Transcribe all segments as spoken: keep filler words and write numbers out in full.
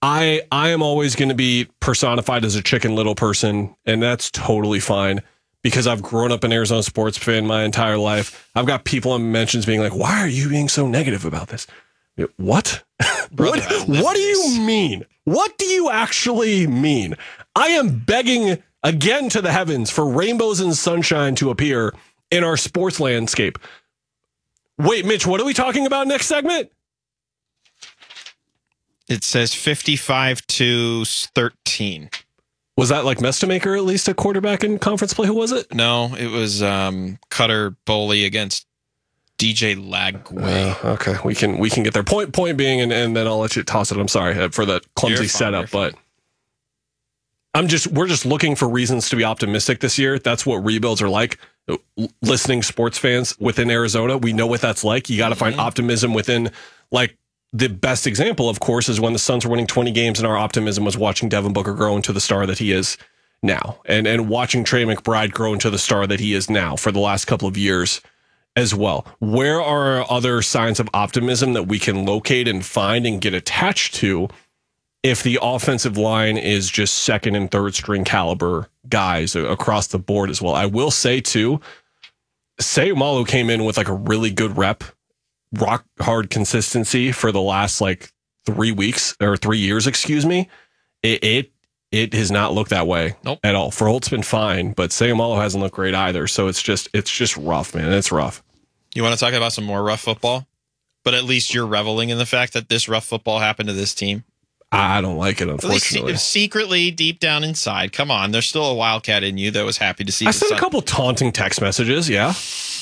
I I am always going to be personified as a Chicken Little person, and that's totally fine because I've grown up an Arizona sports fan my entire life. I've got people in mentions being like, why are you being so negative about this? What? Brother, what, what do you mean? What do you actually mean? I am begging again to the heavens for rainbows and sunshine to appear in our sports landscape. Wait, Mitch, what are we talking about next segment? It says fifty-five to thirteen. Was that like Mestamaker at least a quarterback in conference play? Who was it? No, it was um, Cutter Boley against D J Lagway. Uh, okay, we can we can get there. Point point being, and, and then I'll let you toss it. I'm sorry for the clumsy You're fine, setup, but I'm just we're just looking for reasons to be optimistic this year. That's what rebuilds are like. Listening sports fans within Arizona, we know what that's like. You got to mm-hmm. find optimism within, like, the best example, of course, is when the Suns were winning twenty games and our optimism was watching Devin Booker grow into the star that he is now, and and watching Trey McBride grow into the star that he is now for the last couple of years as well. Where are other signs of optimism that we can locate and find and get attached to if the offensive line is just second and third string caliber guys across the board as well? I will say, too, Seumalo came in with like a really good rep, rock hard consistency for the last like three weeks or three years, excuse me. It it, it has not looked that way nope. at all. Verholt's been fine, but Seumalo hasn't looked great either. So it's just it's just rough, man. It's rough. You want to talk about some more rough football? But at least you're reveling in the fact that this rough football happened to this team. I don't like it, unfortunately. At least secretly, deep down inside, come on, there's still a Wildcat in you that was happy to see. I sent sun. a couple taunting text messages, yeah.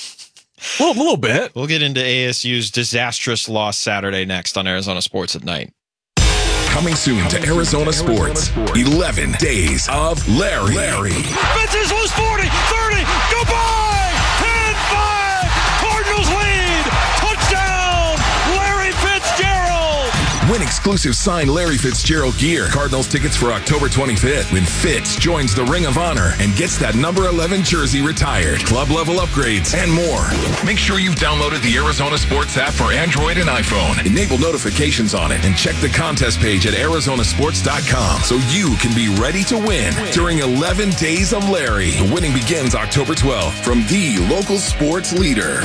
A little, little bit. We'll get into A S U's disastrous loss Saturday next on Arizona Sports at Night. Coming soon to Arizona Sports, eleven Days of Larry. Larry. Fences lose forty, thirty, goodbye! ten five, Cardinals lead! Touchdown, Larry Fitzgerald! Win exclusive signed Larry Fitzgerald gear. Cardinals tickets for October twenty-fifth when Fitz joins the Ring of Honor and gets that number eleven jersey retired. Club level upgrades and more. Make sure you've downloaded the Arizona Sports app for Android and iPhone. Enable notifications on it and check the contest page at Arizona Sports dot com so you can be ready to win during eleven Days of Larry. The winning begins October twelfth from the local sports leader.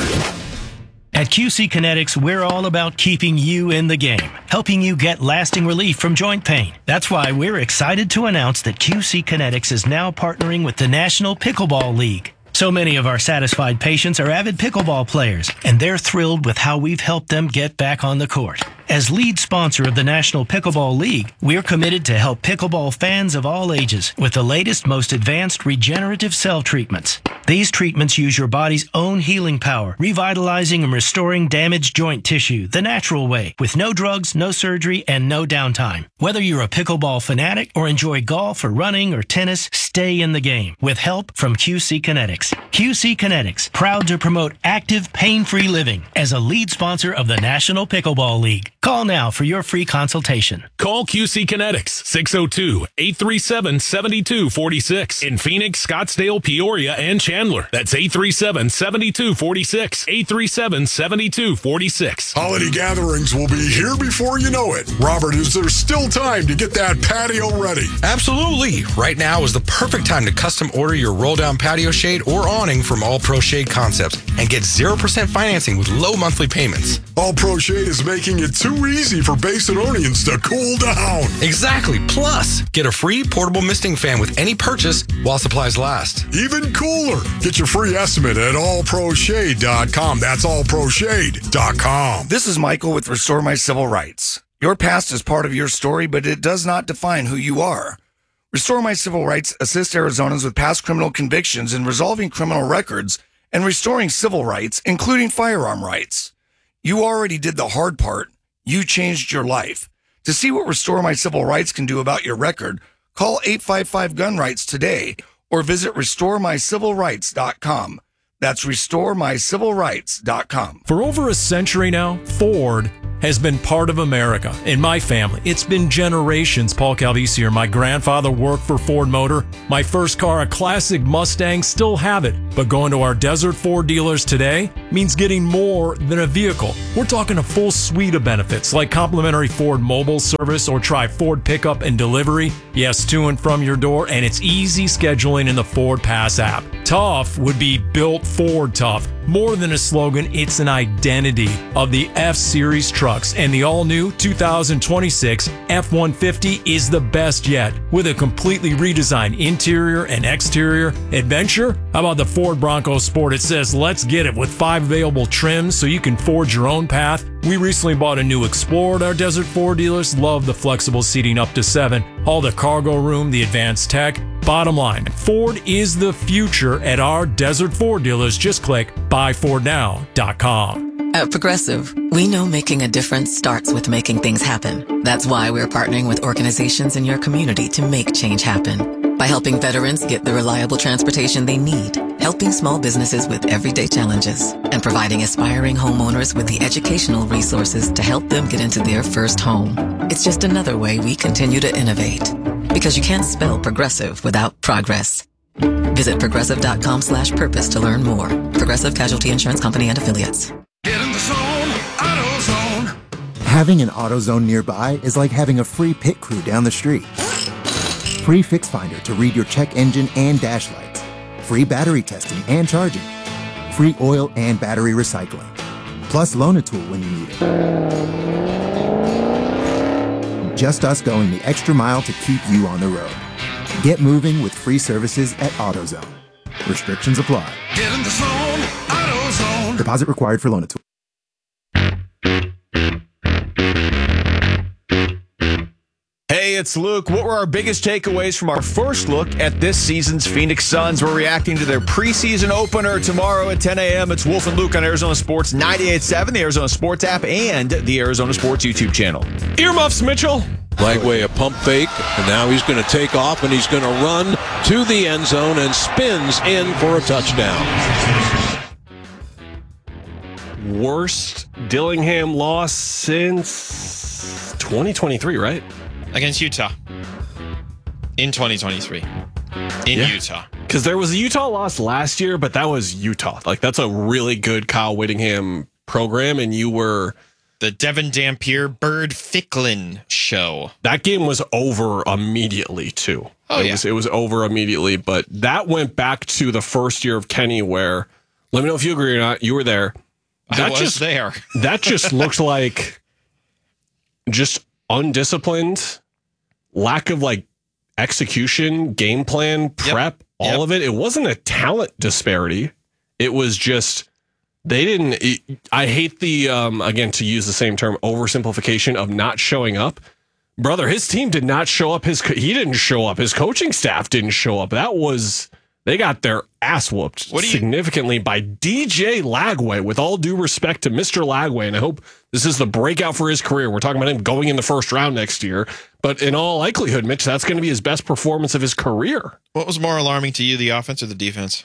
At Q C Kinetics, we're all about keeping you in the game, helping you get lasting relief from joint pain. That's why we're excited to announce that Q C Kinetics is now partnering with the National Pickleball League. So many of our satisfied patients are avid pickleball players, and they're thrilled with how we've helped them get back on the court. As lead sponsor of the National Pickleball League, we're committed to help pickleball fans of all ages with the latest, most advanced regenerative cell treatments. These treatments use your body's own healing power, revitalizing and restoring damaged joint tissue the natural way, with no drugs, no surgery, and no downtime. Whether you're a pickleball fanatic or enjoy golf or running or tennis, stay in the game with help from Q C Kinetics. Q C Kinetics, proud to promote active, pain-free living as a lead sponsor of the National Pickleball League. Call now for your free consultation. Call Q C Kinetics, six oh two, eight three seven, seven two four six in Phoenix, Scottsdale, Peoria, and Chandler. That's eight three seven, seven two four six, eight three seven, seven two four six. Holiday gatherings will be here before you know it. Robert, is there still time to get that patio ready? Absolutely. Right now is the perfect time to custom order your roll-down patio shade or awning from All Pro Shade Concepts and get zero percent financing with low monthly payments. All Pro Shade is making it too easy for Basinonians to cool down. Exactly. Plus, get a free portable misting fan with any purchase while supplies last. Even cooler. Get your free estimate at all pro shade dot com. That's all pro shade dot com. This is Michael with Restore My Civil Rights. Your past is part of your story, but it does not define who you are. Restore My Civil Rights assists Arizonans with past criminal convictions in resolving criminal records and restoring civil rights, including firearm rights. You already did the hard part. You changed your life. To see what Restore My Civil Rights can do about your record, call eight five five gun rights today or visit restore my civil rights dot com. That's restore my civil rights dot com. For over a century now, Ford has been part of America. In my family, it's been generations. Paul Calvisi here. My grandfather worked for Ford Motor. My first car, a classic Mustang, still have it. But going to our Desert Ford dealers today, means getting more than a vehicle. We're talking a full suite of benefits like complimentary Ford mobile service or try Ford pickup and delivery. Yes, to and from your door, and it's easy scheduling in the Ford Pass app. Tough would be built Ford tough. More than a slogan, it's an identity of the F-Series trucks, and the all-new two thousand twenty-six F one fifty is the best yet. With a completely redesigned interior and exterior adventure, how about the Ford Bronco Sport? It says, let's get it, with five available trims so you can forge your own path. We recently bought a new Explorer at our Desert Ford dealers. Love the flexible seating up to seven. All the cargo room, the advanced tech. Bottom line, Ford is the future at our Desert Ford dealers. Just click buy ford now dot com. At Progressive, we know making a difference starts with making things happen. That's why we're partnering with organizations in your community to make change happen. By helping veterans get the reliable transportation they need, helping small businesses with everyday challenges, and providing aspiring homeowners with the educational resources to help them get into their first home. It's just another way we continue to innovate. Because you can't spell progressive without progress. Visit progressive.com slash purpose to learn more. Progressive Casualty Insurance Company and Affiliates. Get in the zone, AutoZone. Having an AutoZone nearby is like having a free pit crew down the street. Free Fix Finder to read your check engine and dash lights. Free battery testing and charging. Free oil and battery recycling. Plus Loan-A-Tool when you need it. Just us going the extra mile to keep you on the road. Get moving with free services at AutoZone. Restrictions apply. Get in the zone, AutoZone. Deposit required for Loan-A-Tool. Hey, it's Luke. What were our biggest takeaways from our first look at this season's Phoenix Suns? We're reacting to their preseason opener tomorrow at ten a.m. It's Wolf and Luke on Arizona Sports ninety-eight point seven, the Arizona Sports app, and the Arizona Sports YouTube channel. Earmuffs, Mitchell. Lagway a pump fake, and now he's going to take off, and he's going to run to the end zone and spins in for a touchdown. Worst Dillingham loss since twenty twenty-three, right? Against Utah. In twenty twenty-three. In Yeah. Utah. Because there was a Utah loss last year, but that was Utah. Like, that's a really good Kyle Whittingham program, and you were... The Devin Dampier Bird Ficklin show. That game was over immediately, too. Oh, it yeah. Was, it was over immediately, but that went back to the first year of Kenny where, let me know if you agree or not, you were there. That I was just, there. That just looked like just undisciplined, lack of like execution, game plan, prep, Yep. all Yep. of it. It wasn't a talent disparity. It was just, they didn't, it, I hate the, um, again, to use the same term, oversimplification of not showing up. Brother, his team did not show up. His, he didn't show up. His coaching staff didn't show up. That was, they got their ass whooped What do you- significantly by D J Lagway, with all due respect to Mister Lagway. And I hope this is the breakout for his career. We're talking about him going in the first round next year. But in all likelihood, Mitch, that's going to be his best performance of his career. What was more alarming to you, the offense or the defense?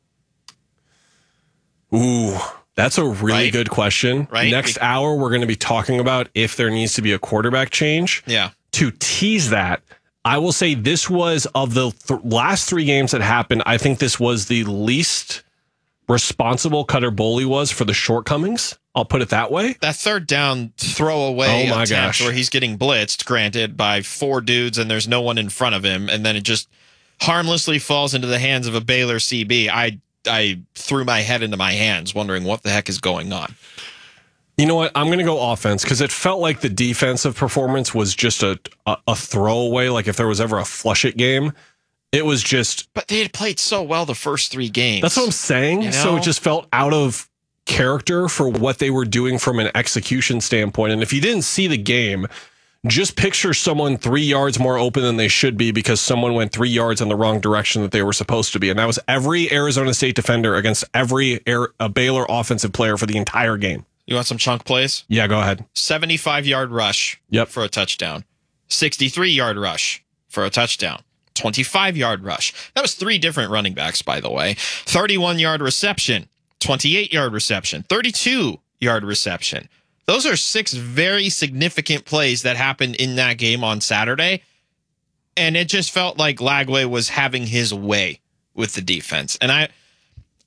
Ooh, that's a really Right. good question. Right. Next hour, we're going to be talking about if there needs to be a quarterback change. Yeah. To tease that, I will say this was, of the th- last three games that happened, I think this was the least responsible Cutter Boley was for the shortcomings. I'll put it that way. That third down throwaway Oh my attempt gosh. where he's getting blitzed, granted, by four dudes and there's no one in front of him, and then it just harmlessly falls into the hands of a Baylor C B. I I threw my head into my hands wondering what the heck is going on. You know what? I'm going to go offense because it felt like the defensive performance was just a, a a throwaway. Like if there was ever a flush it game, it was just. But they had played so well the first three games. That's what I'm saying. You So know? it just felt out of character for what they were doing from an execution standpoint. And if you didn't see the game, just picture someone three yards more open than they should be because someone went three yards in the wrong direction that they were supposed to be. And that was every Arizona State defender against every Air, a Baylor offensive player for the entire game. You want some chunk plays? Yeah, go ahead. seventy-five yard rush Yep. for a touchdown. sixty-three yard rush for a touchdown. twenty-five yard rush. That was three different running backs, by the way. thirty-one yard reception. twenty-eight yard reception. thirty-two yard reception. Those are six very significant plays that happened in that game on Saturday. And it just felt like Lagway was having his way with the defense. And I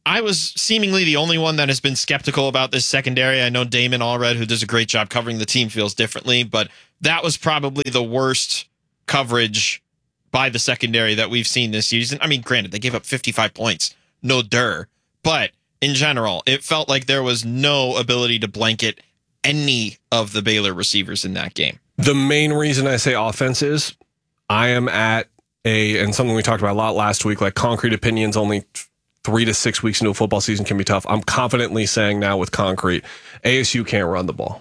I was seemingly the only one that has been skeptical about this secondary. I know Damon Allred, who does a great job covering the team, feels differently, but that was probably the worst coverage by the secondary that we've seen this season. I mean, granted, they gave up fifty-five points. No dur. But in general, it felt like there was no ability to blanket any of the Baylor receivers in that game. The main reason I say offense is I am at a, and something we talked about a lot last week, like concrete opinions only three to six weeks into a football season can be tough. I'm confidently saying now with concrete, A S U can't run the ball.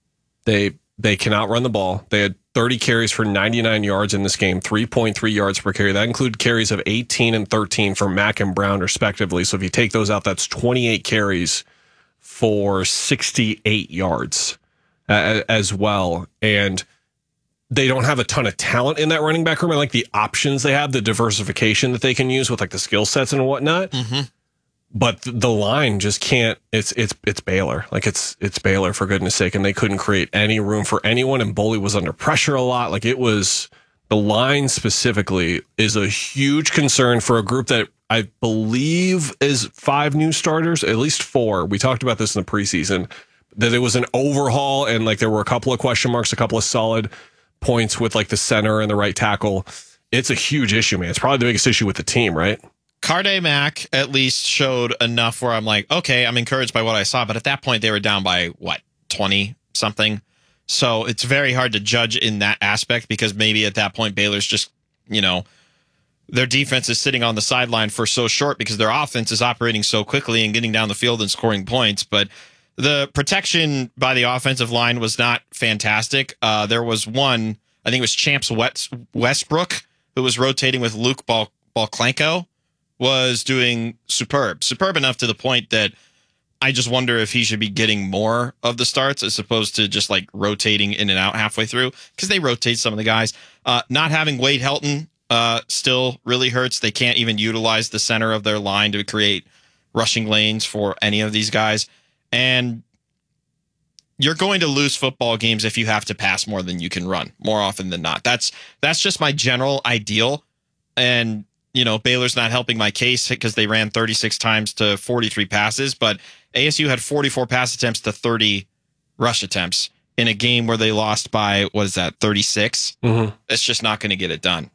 They they cannot run the ball. They had thirty carries for ninety-nine yards in this game, three point three yards per carry. That included carries of eighteen and thirteen for Mack and Brown, respectively. So if you take those out, that's twenty-eight carries for sixty-eight yards uh, as well. And they don't have a ton of talent in that running back room. I like the options they have, the diversification that they can use with like the skill sets and whatnot. Mm-hmm. But the line just can't. It's it's it's Baylor. Like it's it's Baylor, for goodness sake, and they couldn't create any room for anyone. And Boley was under pressure a lot. Like it was, the line specifically is a huge concern for a group that I believe is five new starters, at least four. We talked about this in the preseason, that it was an overhaul, and like there were a couple of question marks, a couple of solid points with like the center and the right tackle. It's a huge issue, man. It's probably the biggest issue with the team, right? Carde Mack at least showed enough where I'm like, okay, I'm encouraged by what I saw. But at that point, they were down by, what, twenty something? So it's very hard to judge in that aspect because maybe at that point, Baylor's just, you know, their defense is sitting on the sideline for so short because their offense is operating so quickly and getting down the field and scoring points. But the protection by the offensive line was not fantastic. Uh, there was one, I think it was Champs Westbrook, who was rotating with Luke Bal- Balklanko, was doing superb. Superb enough to the point that I just wonder if he should be getting more of the starts as opposed to just like rotating in and out halfway through, because they rotate some of the guys. Uh, not having Wade Helton uh, still really hurts. They can't even utilize the center of their line to create rushing lanes for any of these guys. And you're going to lose football games if you have to pass more than you can run, more often than not. That's that's just my general ideal. And, you know, Baylor's not helping my case because they ran thirty-six times to forty-three passes, but A S U had forty-four pass attempts to thirty rush attempts in a game where they lost by, what is that, thirty-six? Mm-hmm. It's just not going to get it done.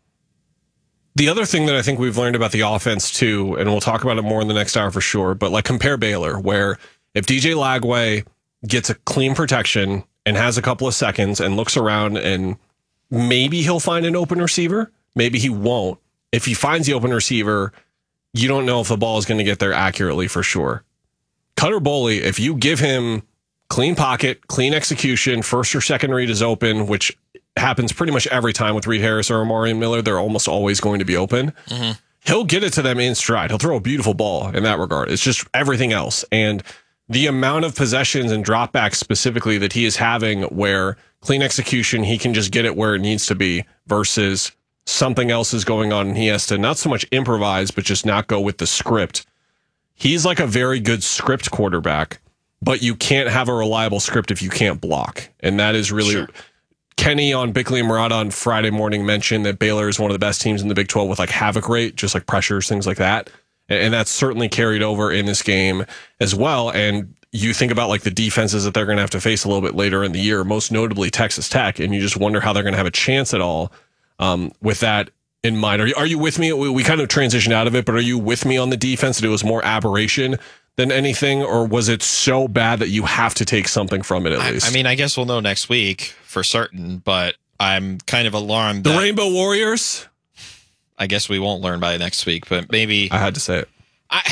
The other thing that I think we've learned about the offense too, and we'll talk about it more in the next hour for sure, but like compare Baylor, where if D J Lagway gets a clean protection and has a couple of seconds and looks around and maybe he'll find an open receiver, maybe he won't. If he finds the open receiver, you don't know if the ball is going to get there accurately for sure. Cutter Boley, if you give him clean pocket, clean execution, first or second read is open, which happens pretty much every time with Reed Harris or Amarian Miller, they're almost always going to be open. Mm-hmm. He'll get it to them in stride. He'll throw a beautiful ball in that regard. It's just everything else. And the amount of possessions and dropbacks specifically that he is having where clean execution, he can just get it where it needs to be versus something else is going on and he has to not so much improvise, but just not go with the script. He's like a very good script quarterback, but you can't have a reliable script if you can't block. And that is really... Sure. Kenny on Bickley and Murata on Friday morning mentioned that Baylor is one of the best teams in the Big twelve with like havoc rate, just like pressures, things like that. And that's certainly carried over in this game as well. And you think about like the defenses that they're going to have to face a little bit later in the year, most notably Texas Tech, and you just wonder how they're going to have a chance at all um, with that in mind. Are you, are you with me? We, we kind of transitioned out of it, but are you with me on the defense that it was more aberration than anything, or was it so bad that you have to take something from it at I, least? I mean, I guess we'll know next week for certain, but I'm kind of alarmed. The that, Rainbow Warriors? I guess we won't learn by next week, but maybe... I had to say it. I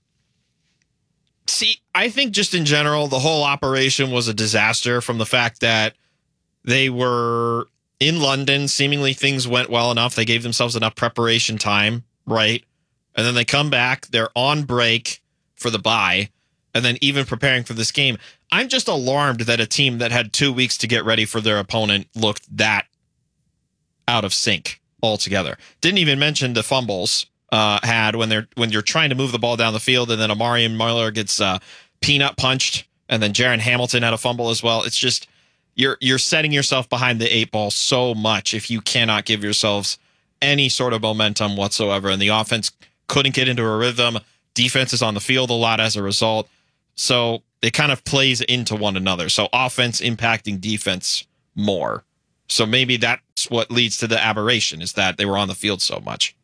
See, I think just in general, the whole operation was a disaster from the fact that they were in London. Seemingly things went well enough. They gave themselves enough preparation time, right? And then they come back. They're on break for the bye, and then even preparing for this game. I'm just alarmed that a team that had two weeks to get ready for their opponent looked that out of sync altogether. Didn't even mention the fumbles uh, had when they're when you're trying to move the ball down the field, and then Amarian Miller gets uh, peanut punched, and then Jaron Hamilton had a fumble as well. It's just you're you're setting yourself behind the eight ball so much if you cannot give yourselves any sort of momentum whatsoever, and the offense couldn't get into a rhythm. Defense is on the field a lot as a result. So it kind of plays into one another. So offense impacting defense more. So maybe that's what leads to the aberration, is that they were on the field so much.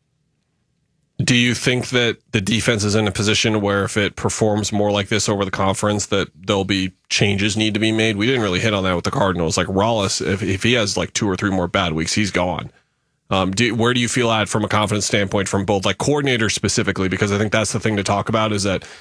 Do you think that the defense is in a position where if it performs more like this over the conference, that there'll be changes need to be made? We didn't really hit on that with the Cardinals. Like Rollis, if, if he has like two or three more bad weeks, he's gone. Um, do, where do you feel at from a confidence standpoint from both like coordinators specifically? Because I think that's the thing to talk about, is that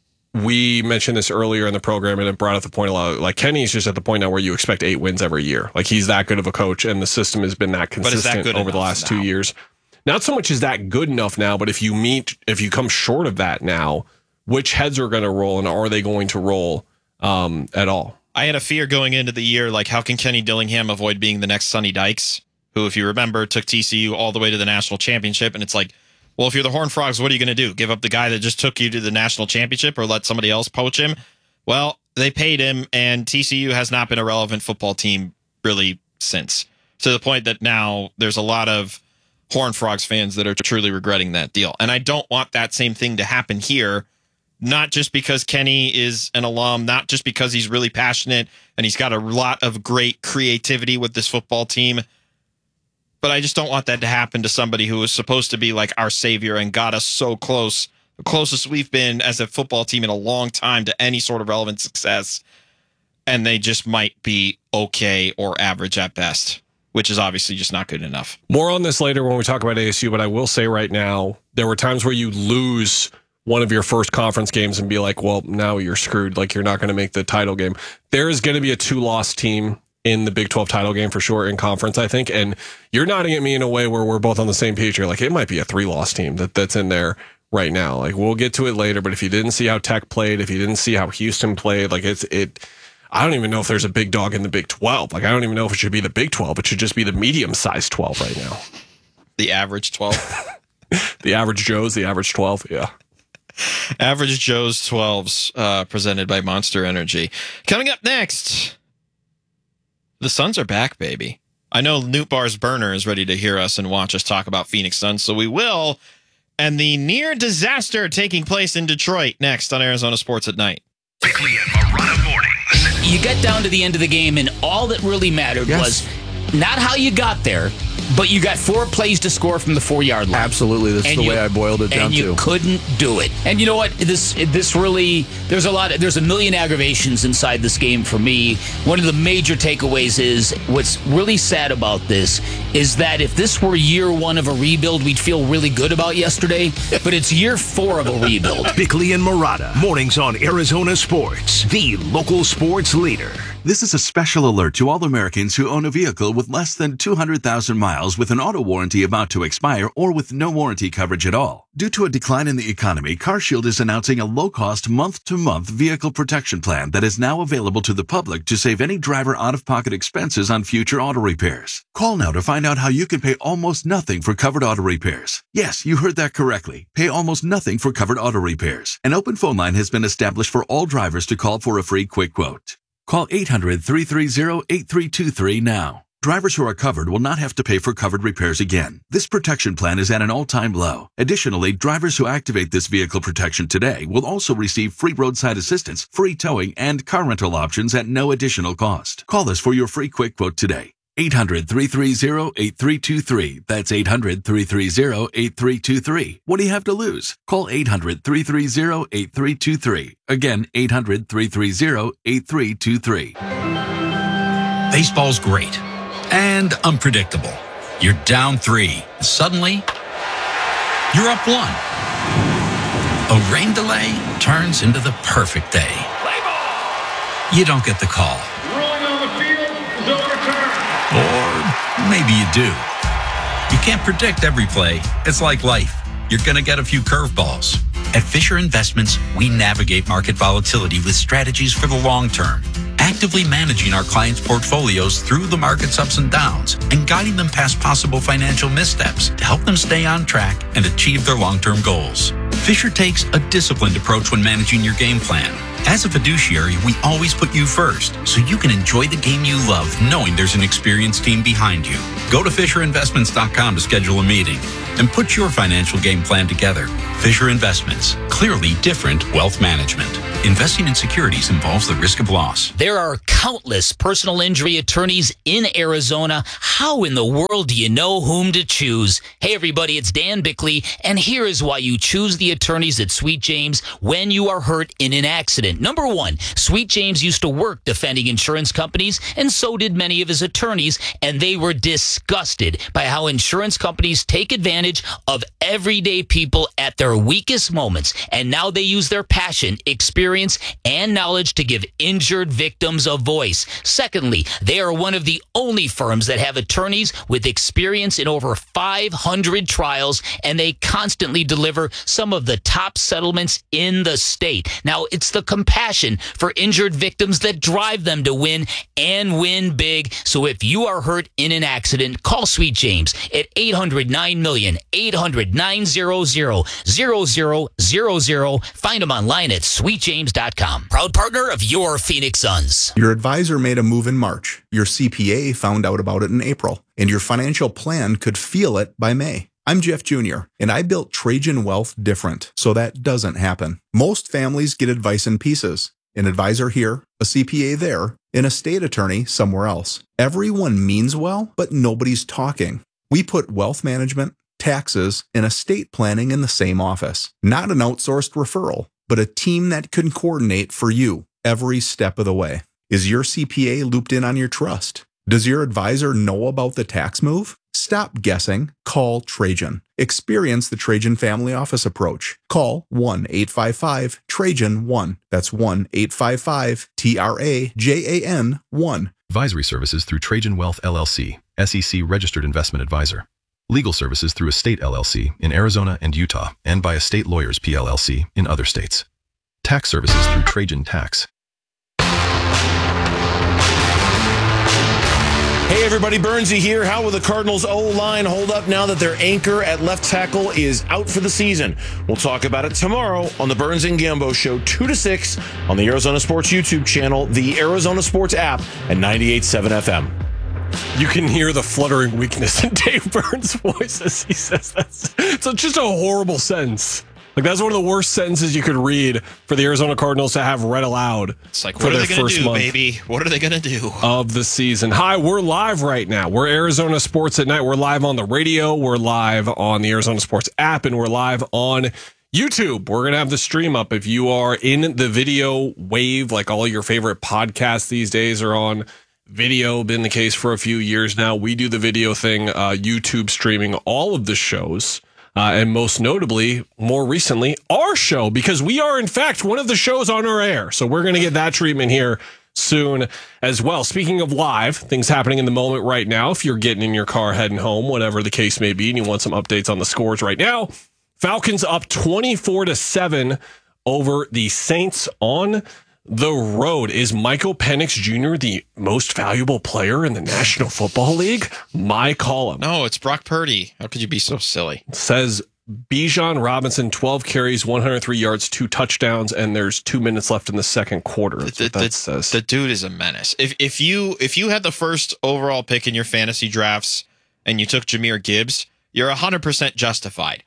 we mentioned this earlier in the program and it brought up the point a lot. Like Kenny's just at the point now where you expect eight wins every year. Like he's that good of a coach and the system has been that consistent that over the last now? two years. Not so much is that good enough now, but if you meet, if you come short of that now, which heads are going to roll and are they going to roll um, at all? I had a fear going into the year, like how can Kenny Dillingham avoid being the next Sonny Dykes, who, if you remember, took T C U all the way to the national championship. And it's like, well, if you're the Horned Frogs, what are you going to do? Give up the guy that just took you to the national championship or let somebody else poach him? Well, they paid him, and T C U has not been a relevant football team really since, to the point that now there's a lot of Horned Frogs fans that are truly regretting that deal. And I don't want that same thing to happen here, not just because Kenny is an alum, not just because he's really passionate and he's got a lot of great creativity with this football team, but I just don't want that to happen to somebody who was supposed to be like our savior and got us so close, the closest we've been as a football team in a long time to any sort of relevant success, and they just might be okay or average at best, which is obviously just not good enough. More on this later when we talk about A S U, but I will say right now, there were times where you lose one of your first conference games and be like, well, now you're screwed. Like, you're not going to make the title game. There is going to be a two-loss team in the Big twelve title game for sure in conference, I think. And you're nodding at me in a way where we're both on the same page. You're like, it might be a three-loss team that, that's in there right now. Like, we'll get to it later, but if you didn't see how Tech played, if you didn't see how Houston played, like, it's, it, I don't even know if there's a big dog in the Big twelve. Like, I don't even know if it should be the Big twelve. It should just be the medium-sized twelve right now. The average twelve? The average Joe's, the average twelve, yeah. Average Joe's twelves, uh, presented by Monster Energy. Coming up next, the Suns are back, baby. I know Newt Bar's burner is ready to hear us and watch us talk about Phoenix Suns, so we will. And the near disaster taking place in Detroit next on Arizona Sports at Night. Bickley and Morana mornings. You get down to the end of the game, and all that really mattered yes. was not how you got there, but you got four plays to score from the four-yard line. Absolutely. That's and the you, way I boiled it down and you to. couldn't do it. And you know what? This this really, there's a lot, of, there's a million aggravations inside this game for me. One of the major takeaways is, what's really sad about this is that if this were year one of a rebuild, we'd feel really good about yesterday, but it's year four of a rebuild. Bickley and Murata, mornings on Arizona Sports, the local sports leader. This is a special alert to all Americans who own a vehicle with less than two hundred thousand miles with an auto warranty about to expire or with no warranty coverage at all. Due to a decline in the economy, CarShield is announcing a low-cost month-to-month vehicle protection plan that is now available to the public to save any driver out-of-pocket expenses on future auto repairs. Call now to find out how you can pay almost nothing for covered auto repairs. Yes, you heard that correctly. Pay almost nothing for covered auto repairs. An open phone line has been established for all drivers to call for a free quick quote. Call eight hundred, three three zero, eight three two three now. Drivers who are covered will not have to pay for covered repairs again. This protection plan is at an all-time low. Additionally, drivers who activate this vehicle protection today will also receive free roadside assistance, free towing, and car rental options at no additional cost. Call us for your free quick quote today. eight hundred, three three zero, eight three two three. That's eight hundred, three three zero, eight three two three. What do you have to lose? Call eight hundred, three three zero, eight three two three. Again, eight hundred, three three zero, eight three two three. Baseball's great and unpredictable. You're down three. Suddenly, you're up one. A rain delay turns into the perfect day. You don't get the call. Or maybe you do. You can't predict every play. It's like life. You're going to get a few curveballs. At Fisher Investments, we navigate market volatility with strategies for the long term, actively managing our clients' portfolios through the market's ups and downs and guiding them past possible financial missteps to help them stay on track and achieve their long-term goals. Fisher takes a disciplined approach when managing your game plan. As a fiduciary, we always put you first, so you can enjoy the game you love knowing there's an experienced team behind you. Go to Fisher Investments dot com to schedule a meeting and put your financial game plan together. Fisher Investments, clearly different wealth management. Investing in securities involves the risk of loss. There are countless personal injury attorneys in Arizona. How in the world do you know whom to choose? Hey, everybody, it's Dan Bickley, and here is why you choose the attorneys at Sweet James when you are hurt in an accident. Number one, Sweet James used to work defending insurance companies, and so did many of his attorneys, and they were disgusted by how insurance companies take advantage of everyday people at their weakest moments, and now they use their passion, experience, and knowledge to give injured victims a voice. Secondly, they are one of the only firms that have attorneys with experience in over five hundred trials, and they constantly deliver some of the top settlements in the state. Now, it's the compassion for injured victims that drive them to win and win big. So if you are hurt in an accident, call Sweet James at eight hundred nine million, eight hundred nine hundred, zero zero zero zero. Find them online at sweet james dot com. Proud partner of your Phoenix Suns. Your advisor made a move in March. Your C P A found out about it in April, and your financial plan could feel it by May. I'm Jeff Junior, and I built Trajan Wealth different, so that doesn't happen. Most families get advice in pieces. An advisor here, a C P A there, an estate attorney somewhere else. Everyone means well, but nobody's talking. We put wealth management, taxes, and estate planning in the same office. Not an outsourced referral, but a team that can coordinate for you every step of the way. Is your C P A looped in on your trust? Does your advisor know about the tax move? Stop guessing. Call Trajan. Experience the Trajan Family Office approach. Call one eight five five Trajan one. That's one eight five five T R A J A N one. Advisory services through Trajan Wealth L L C, S E C registered investment advisor. Legal services through Estate L L C in Arizona and Utah, and by Estate Lawyers P L L C in other states. Tax services through Trajan Tax. Hey everybody, Burnsy here. How will the Cardinals O-line hold up now that their anchor at left tackle is out for the season? We'll talk about it tomorrow on the Burns and Gambo Show, two to six on the Arizona Sports YouTube channel, the Arizona Sports app, and ninety-eight point seven F M. You can hear the fluttering weakness in Dave Burns' voice as he says that. It's just a horrible sentence. Like, that's one of the worst sentences you could read for the Arizona Cardinals to have read aloud. It's like, what are they going to do, baby? What are they going to do? Of the season. Hi, we're live right now. We're Arizona Sports at Night. We're live on the radio. We're live on the Arizona Sports app, and we're live on YouTube. We're going to have the stream up. If you are in the video wave, like all your favorite podcasts these days are on video, been the case for a few years now. We do the video thing, uh, YouTube streaming all of the shows. Uh, and most notably, more recently, our show, because we are, in fact, one of the shows on our air. So we're going to get that treatment here soon as well. Speaking of live, things happening in the moment right now. If you're getting in your car heading home, whatever the case may be, and you want some updates on the scores right now, Falcons up twenty-four to seven over the Saints on the road. Is Michael Penix Junior the most valuable player in the National Football League? My column. No, it's Brock Purdy. How could you be so silly? Says Bijan Robinson, twelve carries, one hundred three yards, two touchdowns, and there's two minutes left in the second quarter. That's the, what that the, says. The dude is a menace. If if you if you had the first overall pick in your fantasy drafts and you took Jahmyr Gibbs, you're one hundred percent justified.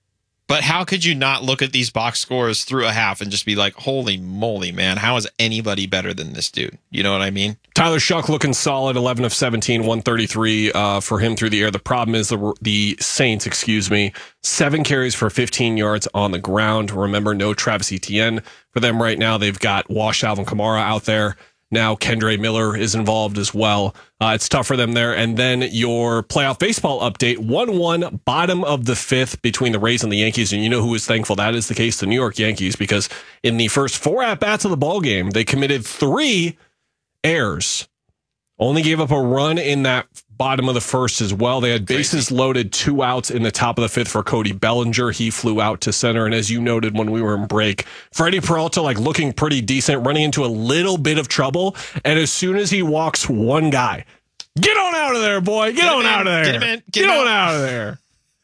But how could you not look at these box scores through a half and just be like, holy moly, man, how is anybody better than this dude? You know what I mean? Tyler Shuck looking solid, eleven of seventeen, one thirty-three uh, for him through the air. The problem is the the Saints, excuse me, seven carries for fifteen yards on the ground. Remember, no Travis Etienne for them right now. They've got washed Alvin Kamara out there. Now Kendre Miller is involved as well. Uh, it's tough for them there. And then your playoff baseball update, one one, bottom of the fifth between the Rays and the Yankees. And you know who is thankful that is the case? The New York Yankees, because in the first four at-bats of the ball game, they committed three errors. Only gave up a run in that bottom of the first as well. They had bases Crazy. loaded, two outs in the top of the fifth for Cody Bellinger. He flew out to center. And as you noted when we were in break, Freddie Peralta like looking pretty decent, running into a little bit of trouble. And as soon as he walks one guy, get on out of there, boy. Get, get on out of there. Get him in. Get, get him on out. out of there.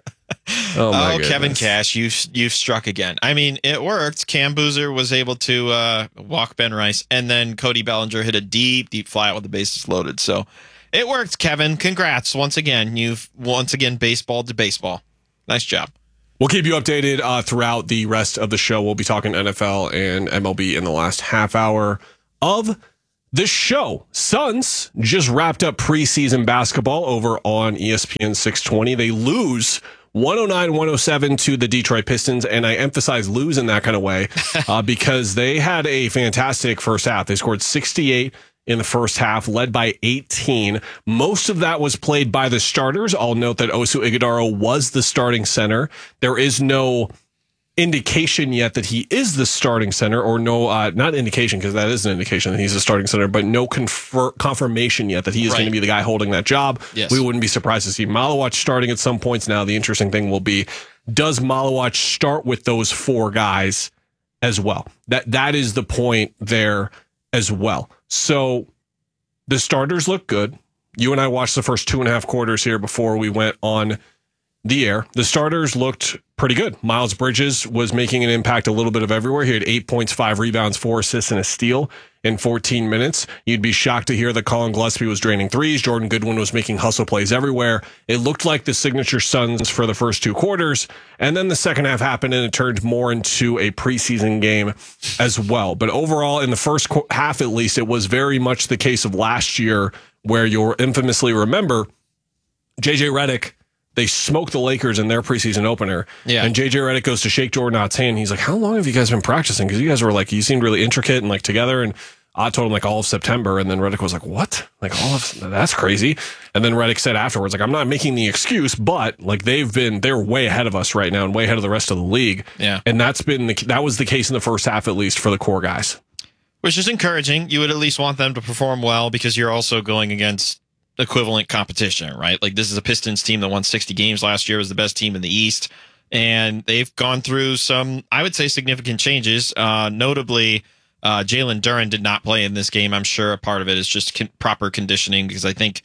Oh, my oh goodness. Kevin Cash, you've you've struck again. I mean, it worked. Cam Boozer was able to uh, walk Ben Rice, and then Cody Bellinger hit a deep, deep fly out with the bases loaded. So it worked, Kevin. Congrats once again. You've once again baseballed to baseball. Nice job. We'll keep you updated uh, throughout the rest of the show. We'll be talking N F L and M L B in the last half hour of the show. Suns just wrapped up preseason basketball over on E S P N six twenty. They lose one oh nine one oh seven to the Detroit Pistons, and I emphasize lose in that kind of way uh, because they had a fantastic first half. They scored sixty-eight in the first half, led by eighteen. Most of that was played by the starters. I'll note that Oso Ighodaro was the starting center. There is no indication yet that he is the starting center, or no, uh, not indication, because that is an indication that he's the starting center, but no confer- confirmation yet that he is Right. going to be the guy holding that job. Yes. We wouldn't be surprised to see Malawach starting at some points. Now, the interesting thing will be, does Malawach start with those four guys as well? That That is the point there as well. So the starters look good. You and I watched the first two and a half quarters here before we went on the air. The starters looked pretty good. Miles Bridges was making an impact a little bit of everywhere. He had eight points, five rebounds, four assists, and a steal in fourteen minutes. You'd be shocked to hear that Colin Gillespie was draining threes. Jordan Goodwin was making hustle plays everywhere. It looked like the signature Suns for the first two quarters. And then the second half happened, and it turned more into a preseason game as well. But overall, in the first qu- half at least, it was very much the case of last year, where you'll infamously remember J J Redick. They smoked the Lakers in their preseason opener. Yeah. And J J Redick goes to shake Jordan Ott's hand. He's like, how long have you guys been practicing? Because you guys were like, you seemed really intricate and like together. And Ott told him like all of September. And then Redick was like, what? Like all of, that's crazy. And then Redick said afterwards, like, I'm not making the excuse, but like they've been, they're way ahead of us right now and way ahead of the rest of the league. Yeah. And that's been, the, that was the case in the first half, at least for the core guys. Which is encouraging. You would at least want them to perform well because you're also going against equivalent competition, right? Like this is a Pistons team that won sixty games last year, was the best team in the East, and they've gone through some, I would say, significant changes. Uh, notably, uh, Jalen Duren did not play in this game. I'm sure a part of it is just con- proper conditioning because I think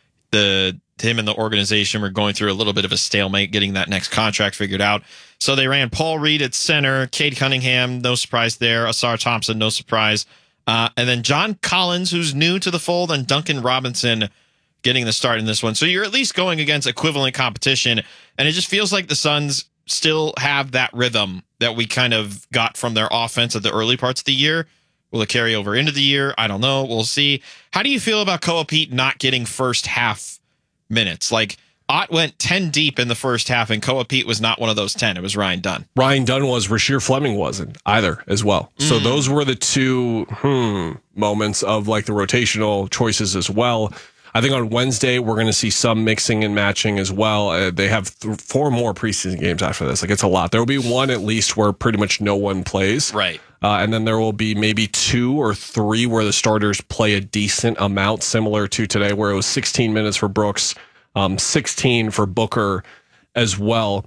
the him and the organization were going through a little bit of a stalemate getting that next contract figured out. So they ran Paul Reed at center, Cade Cunningham, no surprise there, Asar Thompson, no surprise, uh, and then John Collins, who's new to the fold, and Duncan Robinson getting the start in this one. So you're at least going against equivalent competition. And it just feels like the Suns still have that rhythm that we kind of got from their offense at the early parts of the year. Will it carry over into the year? I don't know. We'll see. How do you feel about Koa Pete not getting first half minutes? Like Ott went ten deep in the first half and Koa Pete was not one of those ten. It was Ryan Dunn. Ryan Dunn was. Rasheer Fleming wasn't either as well. So Mm. those were the two hmm, moments of like the rotational choices as well. I think on Wednesday, we're going to see some mixing and matching as well. Uh, they have th- four more preseason games after this. Like, it's a lot. There will be one at least where pretty much no one plays. Right. Uh, and then there will be maybe two or three where the starters play a decent amount, similar to today, where it was sixteen minutes for Brooks, um, sixteen for Booker as well.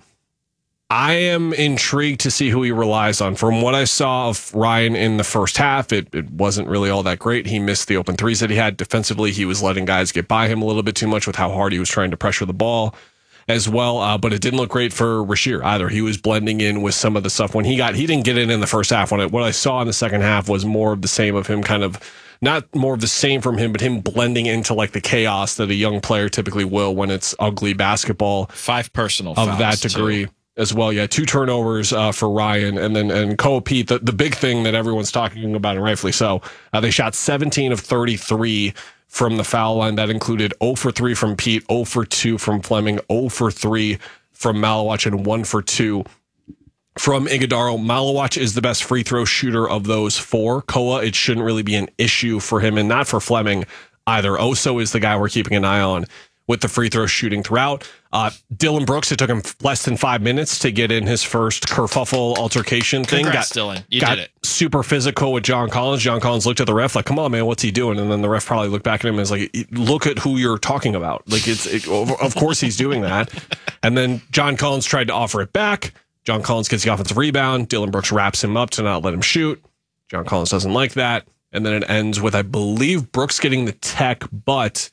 I am intrigued to see who he relies on. From what I saw of Ryan in the first half, it, it wasn't really all that great. He missed the open threes that he had. Defensively, he was letting guys get by him a little bit too much with how hard he was trying to pressure the ball as well. Uh, but it didn't look great for Rasheer either. He was blending in with some of the stuff when he got, he didn't get in in the first half. When it, what I saw in the second half was more of the same of him kind of, not more of the same from him, but him blending into like the chaos that a young player typically will when it's ugly basketball. Five personal of fouls, that degree. too. As well, yeah, two turnovers uh, for Ryan, and then and Koa Pete. The, the big thing that everyone's talking about, and rightfully so, uh, they shot seventeen of thirty-three from the foul line. That included zero for three from Pete, zero for two from Fleming, zero for three from Malawach, and one for two from Ighodaro. Malawach is the best free throw shooter of those four. Koa, it shouldn't really be an issue for him, and not for Fleming either. Oso is the guy we're keeping an eye on with the free throw shooting throughout. Uh, Dylan Brooks, it took him less than five minutes to get in his first kerfuffle altercation thing. Congrats, got, Dylan. You got did it. super physical with John Collins. John Collins looked at the ref like, come on, man, what's he doing? And then the ref probably looked back at him and was like, look at who you're talking about. Like, it's it, of course he's doing that. And then John Collins tried to offer it back. John Collins gets the offensive rebound. Dylan Brooks wraps him up to not let him shoot. John Collins doesn't like that. And then it ends with, I believe, Brooks getting the tech, but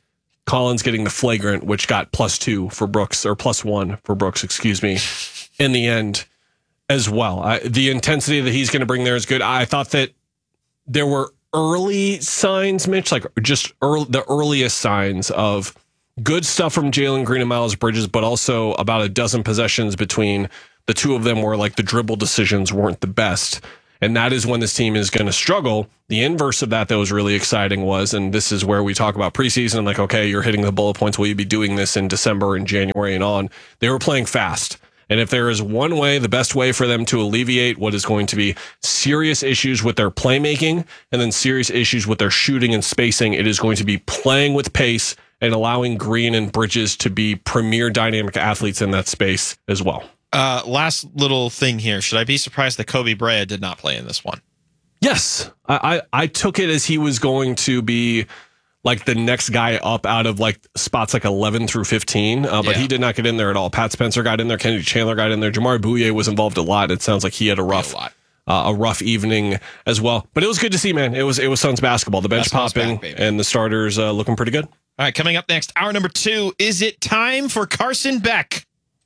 Collins getting the flagrant, which got plus two for Brooks, or plus one for Brooks, excuse me, in the end as well. I, the intensity that he's going to bring there is good. I thought that there were early signs, Mitch, like just early, the earliest signs of good stuff from Jalen Green and Miles Bridges, but also about a dozen possessions between the two of them where like the dribble decisions weren't the best. And that is when this team is going to struggle. The inverse of that that was really exciting was, and this is where we talk about preseason, and like, okay, you're hitting the bullet points. Will you be doing this in December and January and on? They were playing fast. And if there is one way, the best way for them to alleviate what is going to be serious issues with their playmaking and then serious issues with their shooting and spacing, it is going to be playing with pace and allowing Green and Bridges to be premier dynamic athletes in that space as well. Uh, last little thing here. Should I be surprised that Kobe Bryant did not play in this one? Yes. I, I, I took it as he was going to be like the next guy up out of like spots like eleven through fifteen, uh, but Yeah. he did not get in there at all. Pat Spencer got in there. Kennedy Chandler got in there. Jamar Bouye was involved a lot. It sounds like he had a rough, uh, a rough evening as well. But it was good to see, man. It was it was Suns basketball. The bench Basketball's popping back, baby. and the starters uh, looking pretty good. All right, coming up next, hour number two. Is it time for Carson Beck?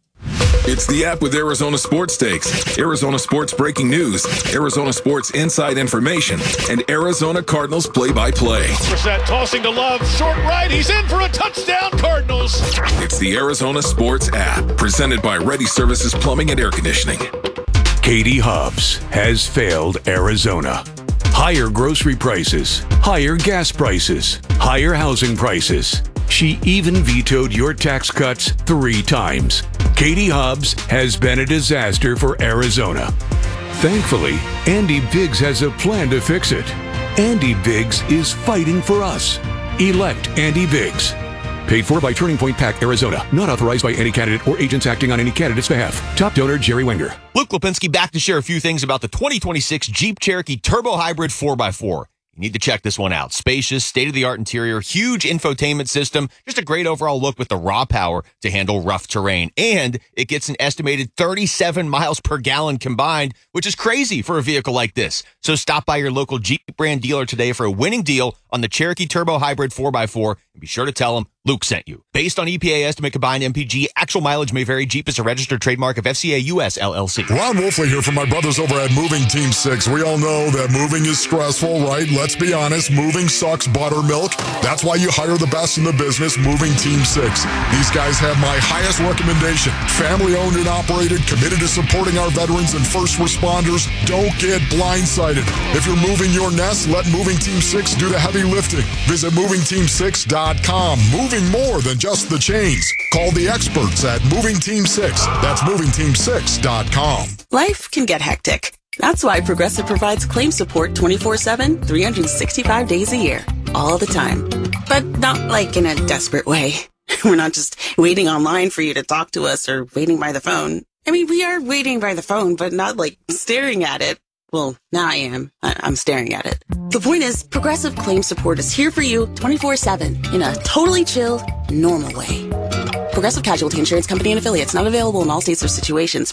It's the app with Arizona Sports Takes, Arizona Sports breaking news, Arizona Sports inside information, and Arizona Cardinals play-by-play. Brissett tossing to Love, short right, he's in for a touchdown, Cardinals. It's the Arizona Sports app, presented by Ready Services Plumbing and Air Conditioning. Katie Hobbs has failed Arizona. Higher grocery prices, higher gas prices, higher housing prices. She even vetoed your tax cuts three times. Katie Hobbs has been a disaster for Arizona. Thankfully, Andy Biggs has a plan to fix it. Andy Biggs is fighting for us. Elect Andy Biggs. Paid for by Turning Point PAC, Arizona. Not authorized by any candidate or agents acting on any candidate's behalf. Top donor, Jerry Wenger. Luke Lipinski back to share a few things about the twenty twenty-six Jeep Cherokee Turbo Hybrid four by four. You need to check this one out. Spacious, state-of-the-art interior, huge infotainment system, just a great overall look with the raw power to handle rough terrain. And it gets an estimated thirty-seven miles per gallon combined, which is crazy for a vehicle like this. So stop by your local Jeep brand dealer today for a winning deal on the Cherokee Turbo Hybrid four by four, and be sure to tell them Luke sent you. Based on E P A estimate combined M P G, actual mileage may vary. Jeep is a registered trademark of F C A U S L L C. Ron Wolfley here from my brothers over at Moving Team six. We all know that moving is stressful, right? Let's be honest, moving sucks buttermilk. That's why you hire the best in the business, Moving Team six. These guys have my highest recommendation. Family owned and operated, committed to supporting our veterans and first responders. Don't get blindsided. If you're moving your nest, let Moving Team six do the heavy lifting. Visit moving team six dot com. Moving more than just the chains. Call the experts at Moving Team six. That's moving team six dot com. Life can get hectic. That's why Progressive provides claim support twenty-four seven, three hundred sixty-five days a year, all the time. But not like in a desperate way. We're not just waiting online for you to talk to us or waiting by the phone. I mean, we are waiting by the phone, but not like staring at it. Well, now I am. I- I'm staring at it. The point is, Progressive Claim Support is here for you twenty-four seven in a totally chill, normal way. Progressive Casualty Insurance Company and Affiliates, not available in all states or situations.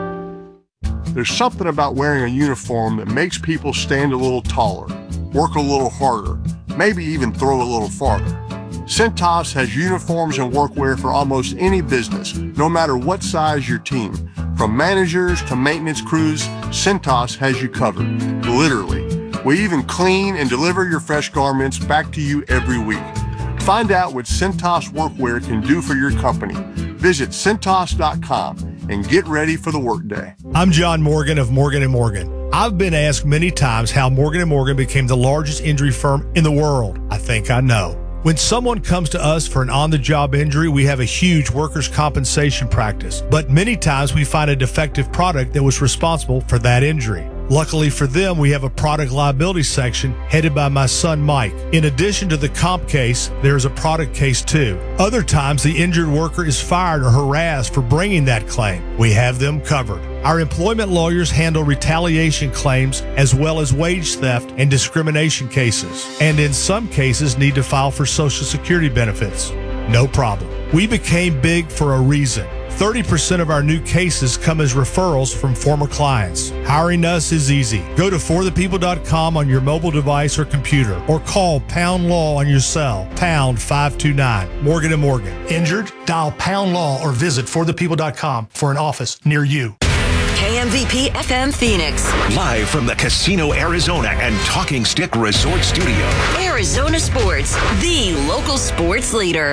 There's something about wearing a uniform that makes people stand a little taller, work a little harder, maybe even throw a little farther. Centos has uniforms and workwear for almost any business, no matter what size your team. From managers to maintenance crews, Centos has you covered, literally. We even clean and deliver your fresh garments back to you every week. Find out what Centos Workwear can do for your company. Visit Centos dot com and get ready for the workday. I'm John Morgan of Morgan and Morgan. I've been asked many times how Morgan and Morgan became the largest injury firm in the world. I think I know. When someone comes to us for an on-the-job injury, we have a huge workers' compensation practice, but many times we find a defective product that was responsible for that injury. Luckily for them, we have a product liability section headed by my son Mike. In addition to the comp case, there is a product case too. Other times, the injured worker is fired or harassed for bringing that claim. We have them covered. Our employment lawyers handle retaliation claims as well as wage theft and discrimination cases, and in some cases need to file for Social Security benefits. No problem. We became big for a reason. thirty percent of our new cases come as referrals from former clients. Hiring us is easy. Go to for the people dot com on your mobile device or computer, or call Pound Law on your cell, pound five two nine. Morgan and Morgan. Injured? Dial Pound Law or visit for the people dot com for an office near you. K M V P F M Phoenix. Live from the Casino Arizona and Talking Stick Resort Studio. Arizona Sports, the local sports leader.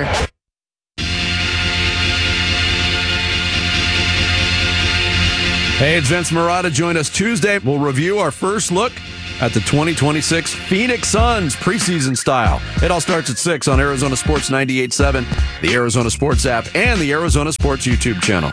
Hey, it's Vince Marotta. Join us Tuesday. We'll review our first look at the twenty twenty-six Phoenix Suns preseason style. It all starts at six on Arizona Sports ninety-eight point seven, the Arizona Sports app, and the Arizona Sports YouTube channel.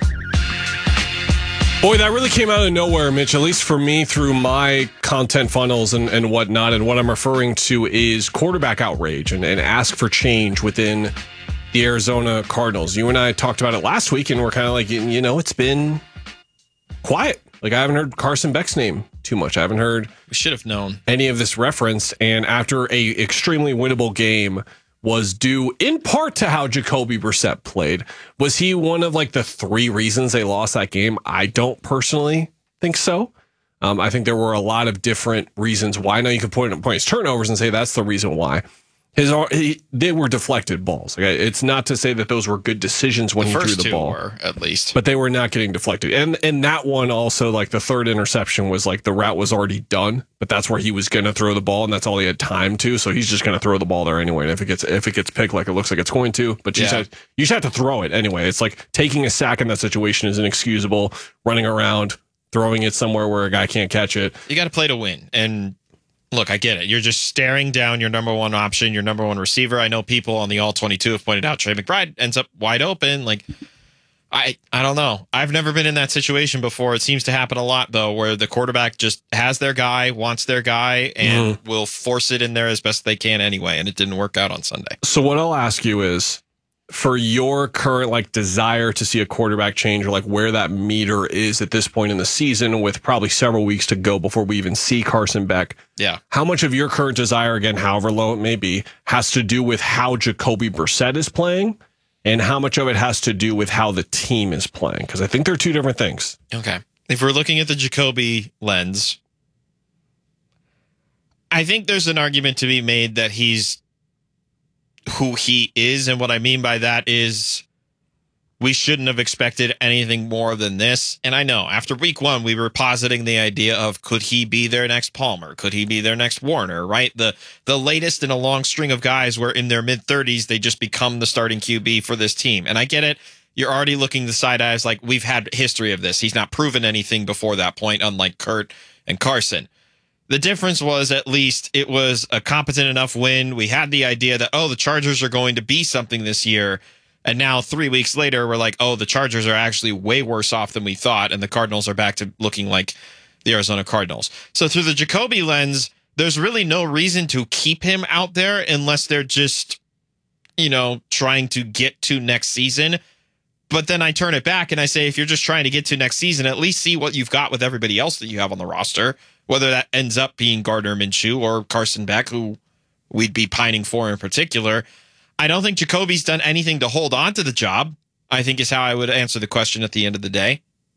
Boy, that really came out of nowhere, Mitch, at least for me through my content funnels and, and whatnot. And what I'm referring to is quarterback outrage and, and ask for change within the Arizona Cardinals. You and I talked about it last week, and we're kind of like, you know, it's been quiet. Like, I haven't heard Carson Beck's name too much. I haven't heard we should have known any of this referenced. And after a extremely winnable game was due in part to how Jacoby Brissett played. Was he one of like the three reasons they lost that game? I don't personally think so. Um, I think there were a lot of different reasons why. Now you could point point his turnovers and say that's the reason why. His he, they were deflected balls. Okay? It's not to say that those were good decisions when the he first threw the two ball, were, at least, but they were not getting deflected. And and that one also, like the third interception, was like the route was already done, but that's where he was going to throw the ball, and that's all he had time to. So he's just going to throw the ball there anyway. And if it gets if it gets picked, like it looks like it's going to, but you, yeah. just have, you just have to throw it anyway. It's like taking a sack in that situation is inexcusable. Running around, throwing it somewhere where a guy can't catch it. You got to play to win. And look, I get it. You're just staring down your number one option, your number one receiver. I know people on the all twenty-two have pointed out Trey McBride ends up wide open. Like, I I don't know. I've never been in that situation before. It seems to happen a lot, though, where the quarterback just has their guy, wants their guy, and mm. will force it in there as best they can anyway. And it didn't work out on Sunday. So what I'll ask you is, for your current like desire to see a quarterback change, or like where that meter is at this point in the season, with probably several weeks to go before we even see Carson Beck. Yeah. How much of your current desire, again, however low it may be, has to do with how Jacoby Brissett is playing, and how much of it has to do with how the team is playing? Because I think they're two different things. Okay. If we're looking at the Jacoby lens, I think there's an argument to be made that he's who he is, and what I mean by that is we shouldn't have expected anything more than this. And I know after week one we were positing the idea of, could he be their next Palmer, could he be their next Warner, right? The the latest in a long string of guys where in their mid-thirties they just become the starting Q B for this team. And I get it, you're already looking the side eyes like we've had history of this. He's not proven anything before that point, unlike Kurt and Carson. The difference was at least it was a competent enough win. We had the idea that, oh, the Chargers are going to be something this year. And now three weeks later, we're like, oh, the Chargers are actually way worse off than we thought. And the Cardinals are back to looking like the Arizona Cardinals. So through the Jacoby lens, there's really no reason to keep him out there unless they're just, you know, trying to get to next season. But then I turn it back and I say, if you're just trying to get to next season, at least see what you've got with everybody else that you have on the roster. Whether that ends up being Gardner Minshew or Carson Beck, who we'd be pining for in particular. I don't think Jacoby's done anything to hold on to the job, I think is how I would answer the question at the end of the day.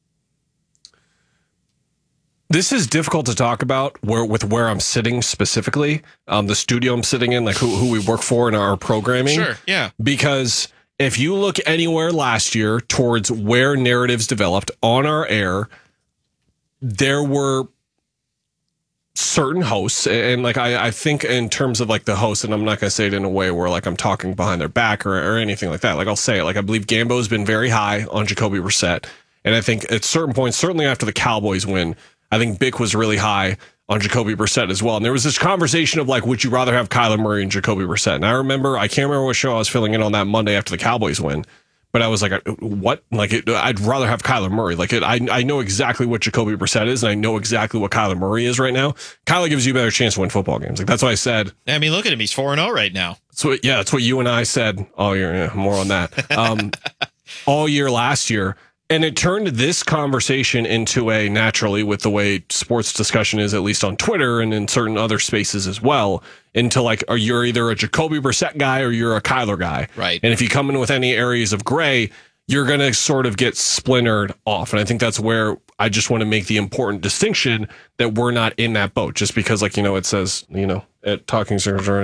This is difficult to talk about where with where I'm sitting specifically, um, the studio I'm sitting in, like who, who we work for in our programming. Sure, yeah. Because if you look anywhere last year towards where narratives developed on our air, there were certain hosts, and like I, I think in terms of like the host, and I'm not going to say it in a way where like I'm talking behind their back or, or anything like that. Like I'll say it, like I believe Gambo has been very high on Jacoby Brissett, and I think at certain points, certainly after the Cowboys win, I think Bick was really high on Jacoby Brissett as well. And there was this conversation of like, would you rather have Kyler Murray and Jacoby Brissett? And I remember, I can't remember what show I was filling in on that Monday after the Cowboys win. But I was like, what? Like, it, I'd rather have Kyler Murray. Like, it, I I know exactly what Jacoby Brissett is, and I know exactly what Kyler Murray is right now. Kyler gives you a better chance to win football games. Like, that's what I said. I mean, look at him. He's four and oh right now. So yeah, that's what you and I said all year. Yeah, more on that. Um, all year last year. And it turned this conversation into a, naturally, with the way sports discussion is, at least on Twitter and in certain other spaces as well, into like, are you're either a Jacoby Brissett guy or you're a Kyler guy. Right. And if you come in with any areas of gray, you're going to sort of get splintered off. And I think that's where I just want to make the important distinction that we're not in that boat just because, like, you know, it says, you know, at Talking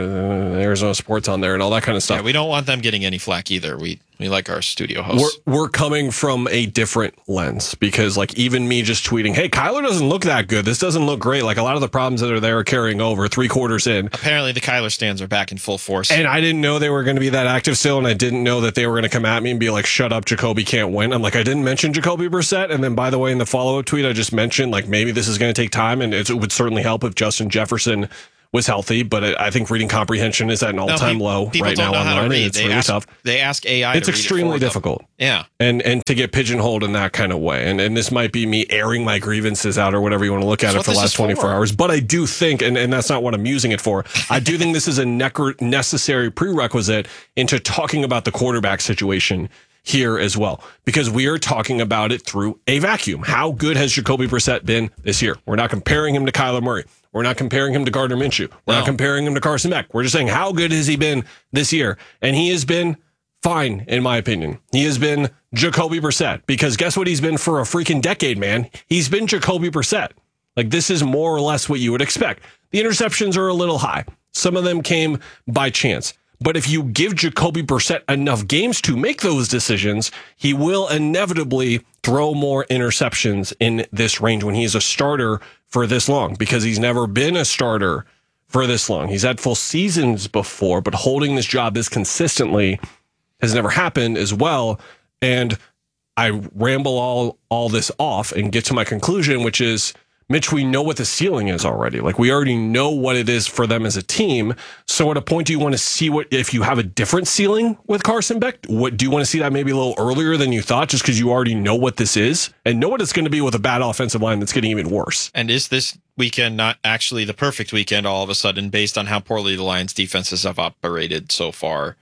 Arizona Sports on there and all that kind of stuff. Yeah, we don't want them getting any flack either. We we like our studio hosts. We're, we're coming from a different lens because, like, even me just tweeting, hey, Kyler doesn't look that good. This doesn't look great. Like, a lot of the problems that are there are carrying over three quarters in. Apparently, the Kyler stands are back in full force. And I didn't know they were going to be that active still, and I didn't know that they were going to come at me and be like, shut up, Jacoby can't win. I'm like, I didn't mention Jacoby Brissett. And then, by the way, in the follow-up tweet, I just mentioned, like, maybe this is going to take time, and it would certainly help if Justin Jefferson was healthy, but I think reading comprehension is at an all-time no, low people right don't now know how to online. read. It's they really ask, tough. They ask A I. It's to read extremely it for difficult. them. Yeah, and and to get pigeonholed in that kind of way, and and this might be me airing my grievances out or whatever you want to look at That's it for the last twenty-four for. hours. But I do think, and and that's not what I'm using it for. I do think this is a necessary prerequisite into talking about the quarterback situation here as well, because we are talking about it through a vacuum. How good has Jacoby Brissett been this year? We're not comparing him to Kyler Murray. We're not comparing him to Gardner Minshew. We're no. not comparing him to Carson Beck. We're just saying how good has he been this year? And he has been fine, in my opinion. He has been Jacoby Brissett, because guess what he's been for a freaking decade, man? He's been Jacoby Brissett. Like, this is more or less what you would expect. The interceptions are a little high. Some of them came by chance. But if you give Jacoby Brissett enough games to make those decisions, he will inevitably throw more interceptions in this range when he's a starter for this long, because he's never been a starter for this long. He's had full seasons before, but holding this job this consistently has never happened as well. And I ramble all, all this off and get to my conclusion, which is, Mitch, we know what the ceiling is already. Like, we already know what it is for them as a team. So at a point, do you want to see what, if you have a different ceiling with Carson Beck, what do you want to see that maybe a little earlier than you thought, just because you already know what this is and know what it's going to be with a bad offensive line that's getting even worse? And is this weekend not actually the perfect weekend all of a sudden, based on how poorly the Lions defenses have operated so far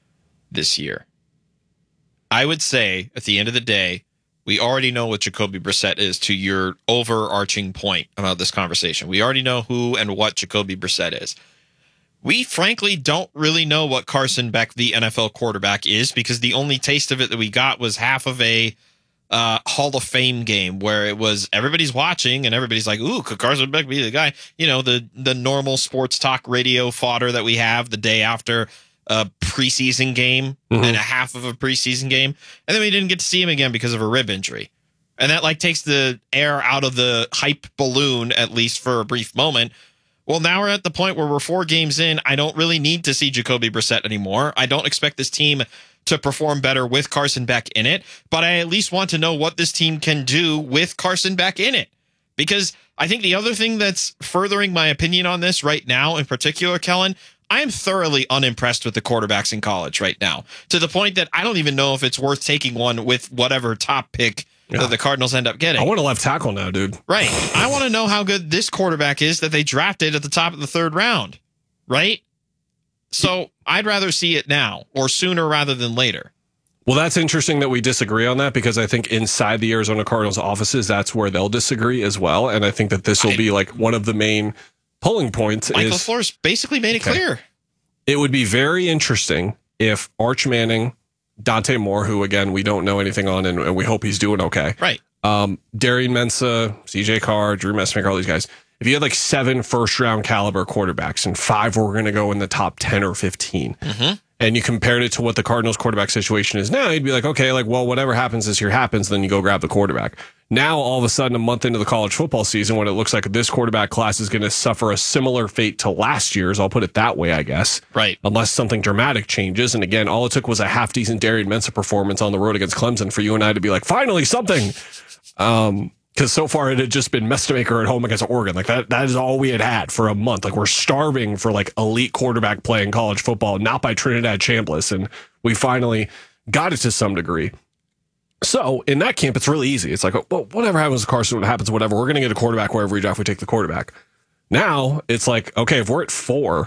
this year? I would say at the end of the day, we already know what Jacoby Brissett is, to your overarching point about this conversation. We already know who and what Jacoby Brissett is. We frankly don't really know what Carson Beck, the N F L quarterback, is, because the only taste of it that we got was half of a uh, Hall of Fame game where it was everybody's watching and everybody's like, ooh, could Carson Beck be the guy? You know, the, the normal sports talk radio fodder that we have the day after a preseason game mm-hmm. and a half of a preseason game. And then we didn't get to see him again because of a rib injury. And that like takes the air out of the hype balloon, at least for a brief moment. Well, now we're at the point where we're four games in. I don't really need to see Jacoby Brissett anymore. I don't expect this team to perform better with Carson Beck in it, but I at least want to know what this team can do with Carson Beck in it. Because I think the other thing that's furthering my opinion on this right now in particular, Kellen, I am thoroughly unimpressed with the quarterbacks in college right now, to the point that I don't even know if it's worth taking one with whatever top pick yeah. that the Cardinals end up getting. I want a left tackle now, dude. Right. I want to know how good this quarterback is that they drafted at the top of the third round. Right? So I'd rather see it now, or sooner rather than later. Well, that's interesting that we disagree on that, because I think inside the Arizona Cardinals offices, that's where they'll disagree as well. And I think that this will be like one of the main polling points. Michael is, Flores basically made it okay. clear. It would be very interesting if Arch Manning, Dante Moore, who again we don't know anything on, and, and we hope he's doing okay. Right. Um, Darian Mensah, C J Carr, Drew Messmaker, all these guys. If you had like seven first round caliber quarterbacks and five were going to go in the top ten or fifteen, mm-hmm. and you compared it to what the Cardinals quarterback situation is now, you'd be like, okay, like, well, whatever happens this year happens, then you go grab the quarterback. Now, all of a sudden, a month into the college football season, when it looks like this quarterback class is going to suffer a similar fate to last year's, I'll put it that way, I guess. Right. Unless something dramatic changes. And again, all it took was a half-decent Darian Mensah performance on the road against Clemson for you and I to be like, finally, something. Um, because so far it had just been Messmaker at home against Oregon. Like that, that is all we had had for a month. Like we're starving for like elite quarterback play in college football, not by Trinidad Chambliss. And we finally got it to some degree. So in that camp, it's really easy. It's like, well, whatever happens to Carson, what happens, whatever. We're going to get a quarterback wherever we draft, we take the quarterback. Now it's like, okay, if we're at four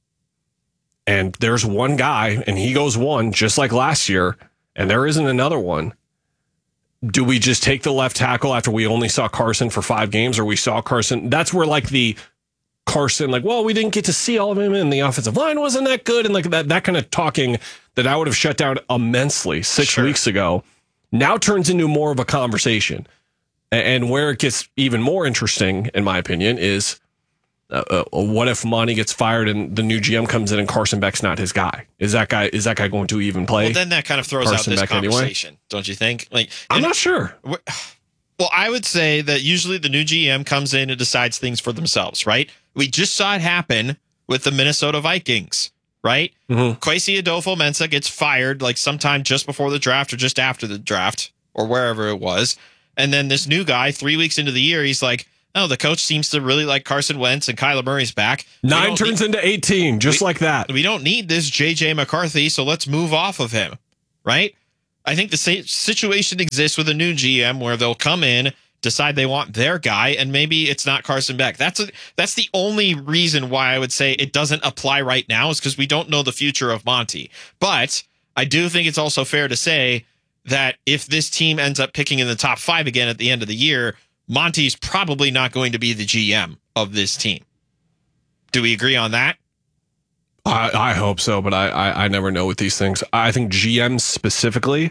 and there's one guy and he goes one, just like last year, and there isn't another one, do we just take the left tackle after we only saw Carson for five games, or we saw Carson? That's where like the Carson, like, well, we didn't get to see all of him and the offensive line wasn't that good. And like that, that kind of talking that I would have shut down immensely six sure. weeks ago. now turns into more of a conversation. And where it gets even more interesting, in my opinion, is uh, uh, what if Monty gets fired and the new G M comes in and Carson Beck's not his guy? Is that guy is that guy going to even play? Well, then that kind of throws Carson out this Beck conversation, anyway? Don't you think? Like, I'm not sure. Well, I would say that usually the new G M comes in and decides things for themselves, right? We just saw it happen with the Minnesota Vikings, right? Mm-hmm. Kwesi Adolfo-Mensah gets fired like sometime just before the draft or just after the draft or wherever it was. And then this new guy, three weeks into the year, he's like, oh, the coach seems to really like Carson Wentz and Kyler Murray's back. Nine turns need, into eighteen, just we, like that. We don't need this J J McCarthy, so let's move off of him, right? I think the same situation exists with a new G M where they'll come in, decide they want their guy, and maybe it's not Carson Beck. That's a, that's the only reason why I would say it doesn't apply right now is because we don't know the future of Monty. But I do think it's also fair to say that if this team ends up picking in the top five again at the end of the year, Monty's probably not going to be the G M of this team. Do we agree on that? I, I hope so, but I, I, I never know with these things. I think G Ms specifically,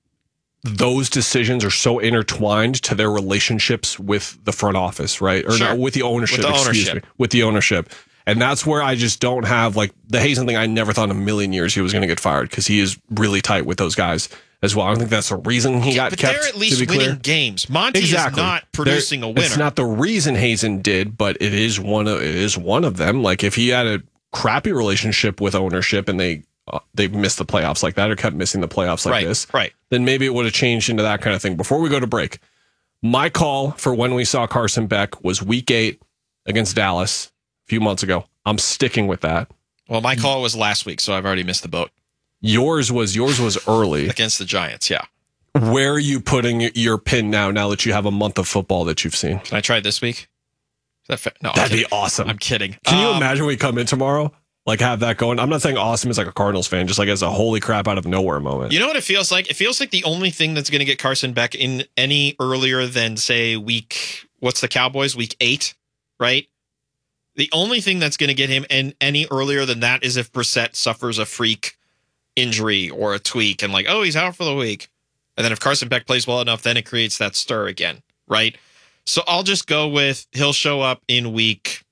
those decisions are so intertwined to their relationships with the front office, right? Or Sure. no, with the ownership, With the excuse ownership. me, with the ownership. And that's where I just don't have, like, the Hazen thing. I never thought in a million years he was going to get fired because he is really tight with those guys as well. I don't think that's the reason he got But kept. they're at to least be winning clear. games. Monty Exactly. is not producing They're- a winner. It's not the reason Hazen did, but it is one of it is one of them. Like if he had a crappy relationship with ownership and they uh, they missed the playoffs like that or kept missing the playoffs like Right, this, right. then maybe it would have changed into that kind of thing. Before we go to break, my call for when we saw Carson Beck was week eight against Dallas a few months ago. I'm sticking with that. Well, my call was last week, so I've already missed the boat. Yours was yours was early against the Giants. Yeah. Where are you putting your pin now? Now that you have a month of football that you've seen, can I try it this week? Is that fa- no, I'm that'd be kidding. awesome. I'm kidding. Can you Um, imagine we come in tomorrow, like have that going? I'm not saying awesome is like a Cardinals fan, just like as a holy crap out of nowhere moment. You know what it feels like? It feels like the only thing that's going to get Carson Beck in any earlier than, say, week, what's the Cowboys? Week eight, right? The only thing that's going to get him in any earlier than that is if Brissett suffers a freak injury or a tweak and like, oh, he's out for the week. And then if Carson Beck plays well enough, then it creates that stir again, right? So I'll just go with he'll show up in week,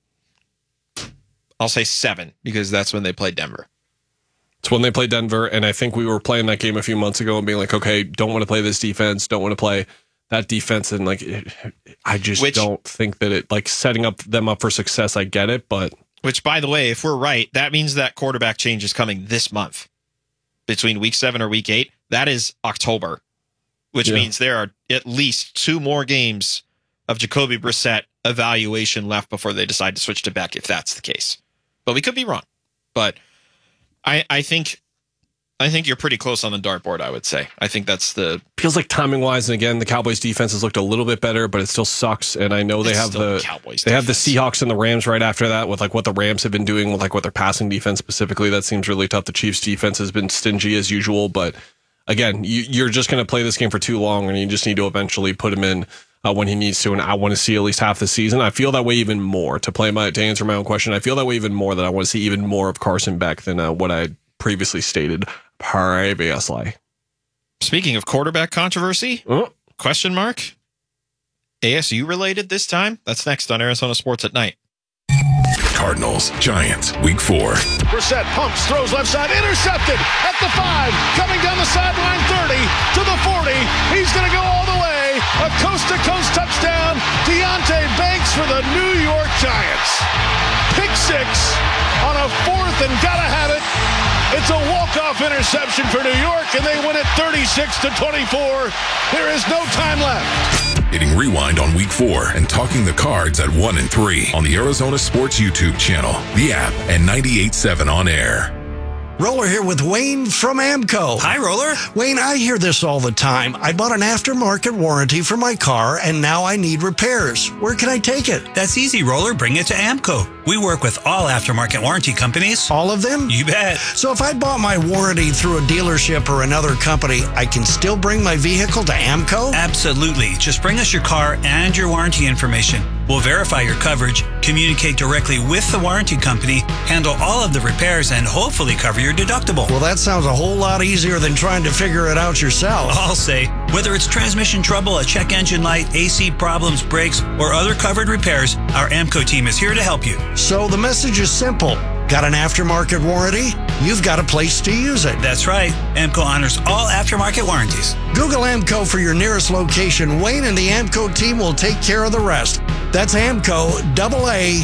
I'll say seven, because that's when they play Denver. It's when they play Denver, and I think we were playing that game a few months ago and being like, okay, don't want to play this defense, don't want to play that defense, and like, it, I just Which- don't think that it, like setting up them up for success, I get it, but Which, by the way, if we're right, that means that quarterback change is coming this month between week seven or week eight. That is October, which Yeah. means there are at least two more games of Jacoby Brissett evaluation left before they decide to switch to Beck, if that's the case. But we could be wrong. But I, I think I think you're pretty close on the dartboard, I would say. I think that's the... feels like timing wise, and again, the Cowboys defense has looked a little bit better, but it still sucks. And I know they It's have still the the Cowboys they have the Seahawks and the Rams right after that with like what the Rams have been doing with like what their passing defense specifically. That seems really tough. The Chiefs defense has been stingy as usual, but again, you, you're just going to play this game for too long, and you just need to eventually put him in uh, when he needs to. And I want to see at least half the season. I feel that way even more. To play my to answer my own question, I feel that way even more. That I want to see even more of Carson Beck than uh, what I previously stated previously. Speaking of quarterback controversy, oh. question mark, A S U related this time? That's next on Arizona Sports at Night. Cardinals, Giants, week four. Brissett pumps, throws left side, intercepted at the five, coming down the sideline, thirty to the forty. He's going to go all the way. A coast-to-coast touchdown. Deontay Banks for the New York Giants. Pick six on a fourth and gotta have it. It's a walk-off interception for New York, and they win it thirty-six to twenty-four. There is no time left. Hitting rewind on week four and talking the Cards at one and three on the Arizona Sports YouTube channel, the app, and ninety-eight point seven on air. Roller here with Wayne from Amco. Hi, Roller. Wayne, I hear this all the time. I bought an aftermarket warranty for my car, and now I need repairs. Where can I take it? That's easy, Roller. Bring it to Amco. We work with all aftermarket warranty companies. All of them? You bet. So if I bought my warranty through a dealership or another company, I can still bring my vehicle to AMCO? Absolutely. Just bring us your car and your warranty information. We'll verify your coverage, communicate directly with the warranty company, handle all of the repairs, and hopefully cover your deductible. Well, that sounds a whole lot easier than trying to figure it out yourself. I'll say, whether it's transmission trouble, a check engine light, A C problems, brakes, or other covered repairs, our AMCO team is here to help you. So the message is simple. Got an aftermarket warranty? You've got a place to use it. That's right. AMCO honors all aftermarket warranties. Google AMCO for your nearest location. Wayne and the AMCO team will take care of the rest. That's AMCO, double A,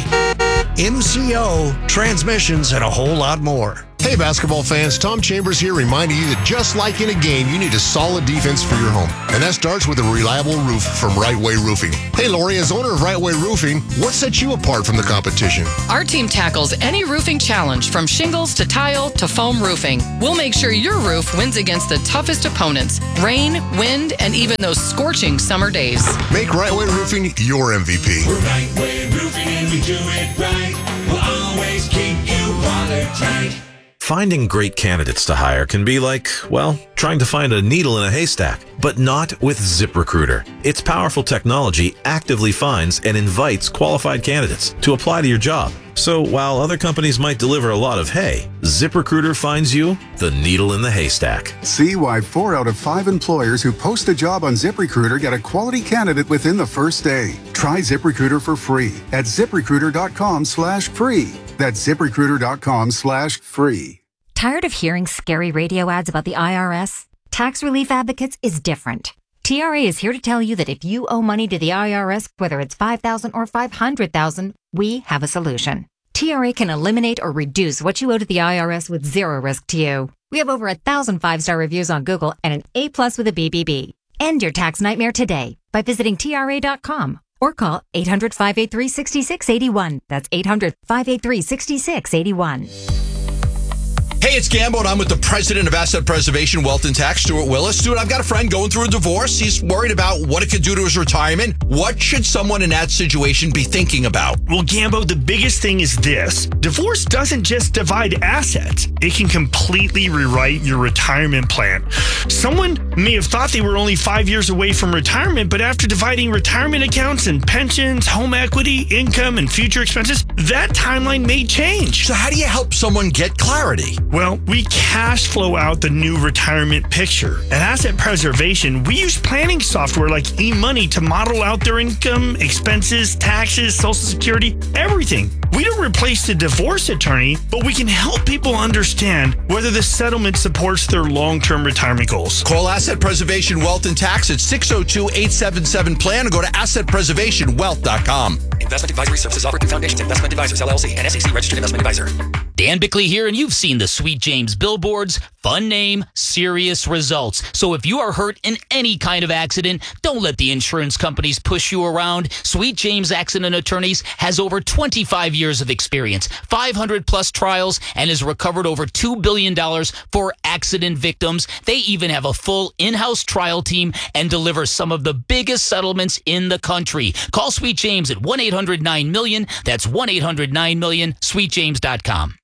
M C O, transmissions, and a whole lot more. Hey, basketball fans, Tom Chambers here reminding you that just like in a game, you need a solid defense for your home. And that starts with a reliable roof from Right Way Roofing. Hey, Lori, as owner of Right Way Roofing, what sets you apart from the competition? Our team tackles any roofing challenge, from shingles to tile to foam roofing. We'll make sure your roof wins against the toughest opponents, rain, wind, and even those scorching summer days. Make Right Way Roofing your M V P. We're Right Way Roofing and we do it right. We'll always keep you watertight. Finding great candidates to hire can be like, well, trying to find a needle in a haystack, but not with ZipRecruiter. Its powerful technology actively finds and invites qualified candidates to apply to your job. So while other companies might deliver a lot of hay, ZipRecruiter finds you the needle in the haystack. See why four out of five employers who post a job on ZipRecruiter get a quality candidate within the first day. Try ZipRecruiter for free at ZipRecruiter.com slash free. That's ZipRecruiter.com slash free. Tired of hearing scary radio ads about the I R S? Tax Relief Advocates is different. T R A is here to tell you that if you owe money to the I R S, whether it's five thousand dollars or five hundred thousand dollars, we have a solution. T R A can eliminate or reduce what you owe to the I R S with zero risk to you. We have over a thousand five-star reviews on Google and an A plus with a B B B. End your tax nightmare today by visiting T R A dot com or call eight hundred, five eight three, six six eight one. That's eight hundred, five eight three, six six eight one. Hey, it's Gambo, and I'm with the president of Asset Preservation Wealth and Tax, Stuart Willis. Stuart, I've got a friend going through a divorce. He's worried about what it could do to his retirement. What should someone in that situation be thinking about? Well, Gambo, the biggest thing is this. Divorce doesn't just divide assets. It can completely rewrite your retirement plan. Someone may have thought they were only five years away from retirement, but after dividing retirement accounts and pensions, home equity, income, and future expenses, that timeline may change. So how do you help someone get clarity? Well, we cash flow out the new retirement picture. At Asset Preservation, we use planning software like eMoney to model out their income, expenses, taxes, Social Security, everything. We don't replace the divorce attorney, but we can help people understand whether the settlement supports their long-term retirement goals. Call Asset Preservation Wealth and Tax at six oh two, eight seven seven, plan or go to asset preservation wealth dot com. Investment advisory services offered through Foundations Investment Advisors, L L C, and S E C registered investment advisor. Dan Bickley here, and you've seen the Sweet James billboards. Fun name, serious results. So if you are hurt in any kind of accident, don't let the insurance companies push you around. Sweet James Accident Attorneys has over twenty-five years of experience, five hundred plus trials, and has recovered over two billion dollars for accident victims. They even have a full in-house trial team and deliver some of the biggest settlements in the country. Call Sweet James at one eight hundred nine million. That's one eight hundred nine million, sweet james dot com.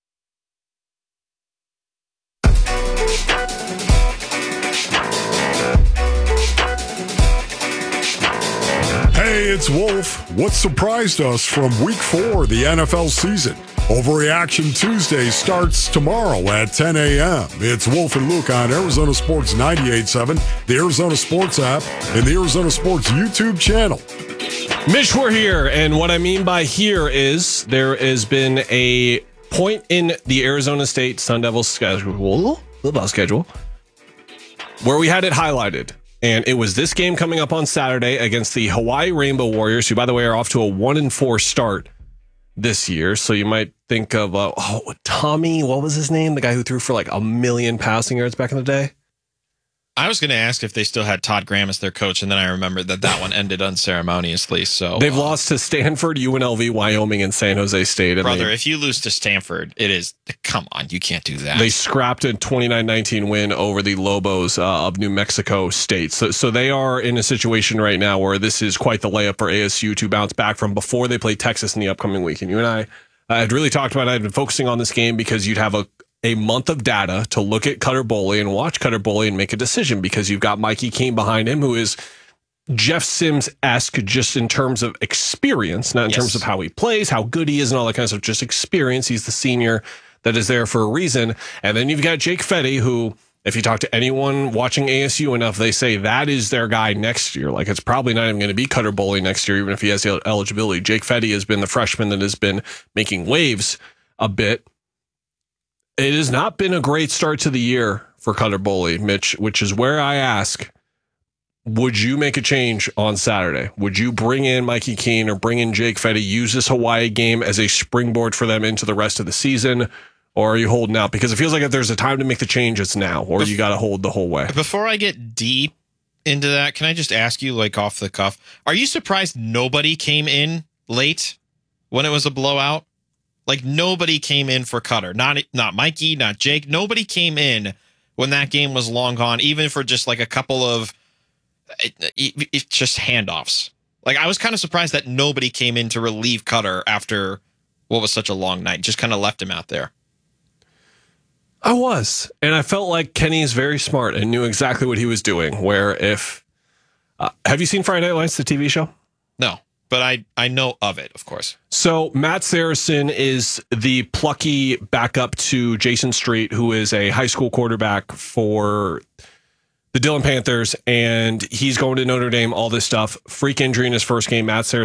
Hey, it's Wolf. What surprised us from week four of the N F L season? Overreaction Tuesday starts tomorrow at ten a.m. It's Wolf and Luke on Arizona Sports ninety-eight point seven, the Arizona Sports app, and the Arizona Sports YouTube channel. Mish, we're here, and what I mean by here is there has been a point in the Arizona State Sun Devils schedule, football schedule, where we had it highlighted. And it was this game coming up on Saturday against the Hawaii Rainbow Warriors, who, by the way, are off to a one and four start this year. So you might think of, uh, oh, Tommy, what was his name? The guy who threw for like a million passing yards back in the day? I was going to ask if they still had Todd Graham as their coach, and then I remembered that that one ended unceremoniously. So they've uh, lost to Stanford, U N L V, Wyoming, and San Jose State. And brother, they, if you lose to Stanford, it is, come on, you can't do that. They scrapped a twenty-nine nineteen win over the Lobos uh, of New Mexico State. So, so they are in a situation right now where this is quite the layup for A S U to bounce back from before they play Texas in the upcoming week. And you and I I'd really talked about it. I'd been focusing on this game because you'd have a, a month of data to look at Cutter Boley and watch Cutter Boley and make a decision, because you've got Mikey Keene behind him, who is Jeff Sims-esque just in terms of experience, not in yes. terms of how he plays, how good he is and all that kind of stuff, just experience. He's the senior that is there for a reason. And then you've got Jake Fetty, who, if you talk to anyone watching A S U enough, they say that is their guy next year. Like, it's probably not even going to be Cutter Boley next year, even if he has the eligibility. Jake Fetty has been the freshman that has been making waves a bit. It has not been a great start to the year for Cutter Boley, Mitch, which is where I ask, would you make a change on Saturday? Would you bring in Mikey Keene or bring in Jake Fetty, use this Hawaii game as a springboard for them into the rest of the season? Or are you holding out? Because it feels like if there's a time to make the change, it's now, or you got to hold the whole way. Before I get deep into that, can I just ask you, like off the cuff, are you surprised nobody came in late when it was a blowout? Like, nobody came in for Cutter. Not not Mikey, not Jake. Nobody came in when that game was long gone, even for just like a couple of it, it, it just handoffs. Like, I was kind of surprised that nobody came in to relieve Cutter after what was such a long night. Just kind of left him out there. I was, and I felt like Kenny is very smart and knew exactly what he was doing. Where if, uh, have you seen Friday Night Lights, the T V show? No, but I, I know of it, of course. So Matt Saracen is the plucky backup to Jason Street, who is a high school quarterback for the Dillon Panthers, and he's going to Notre Dame, all this stuff. Freak injury in his first game. Matt Saracen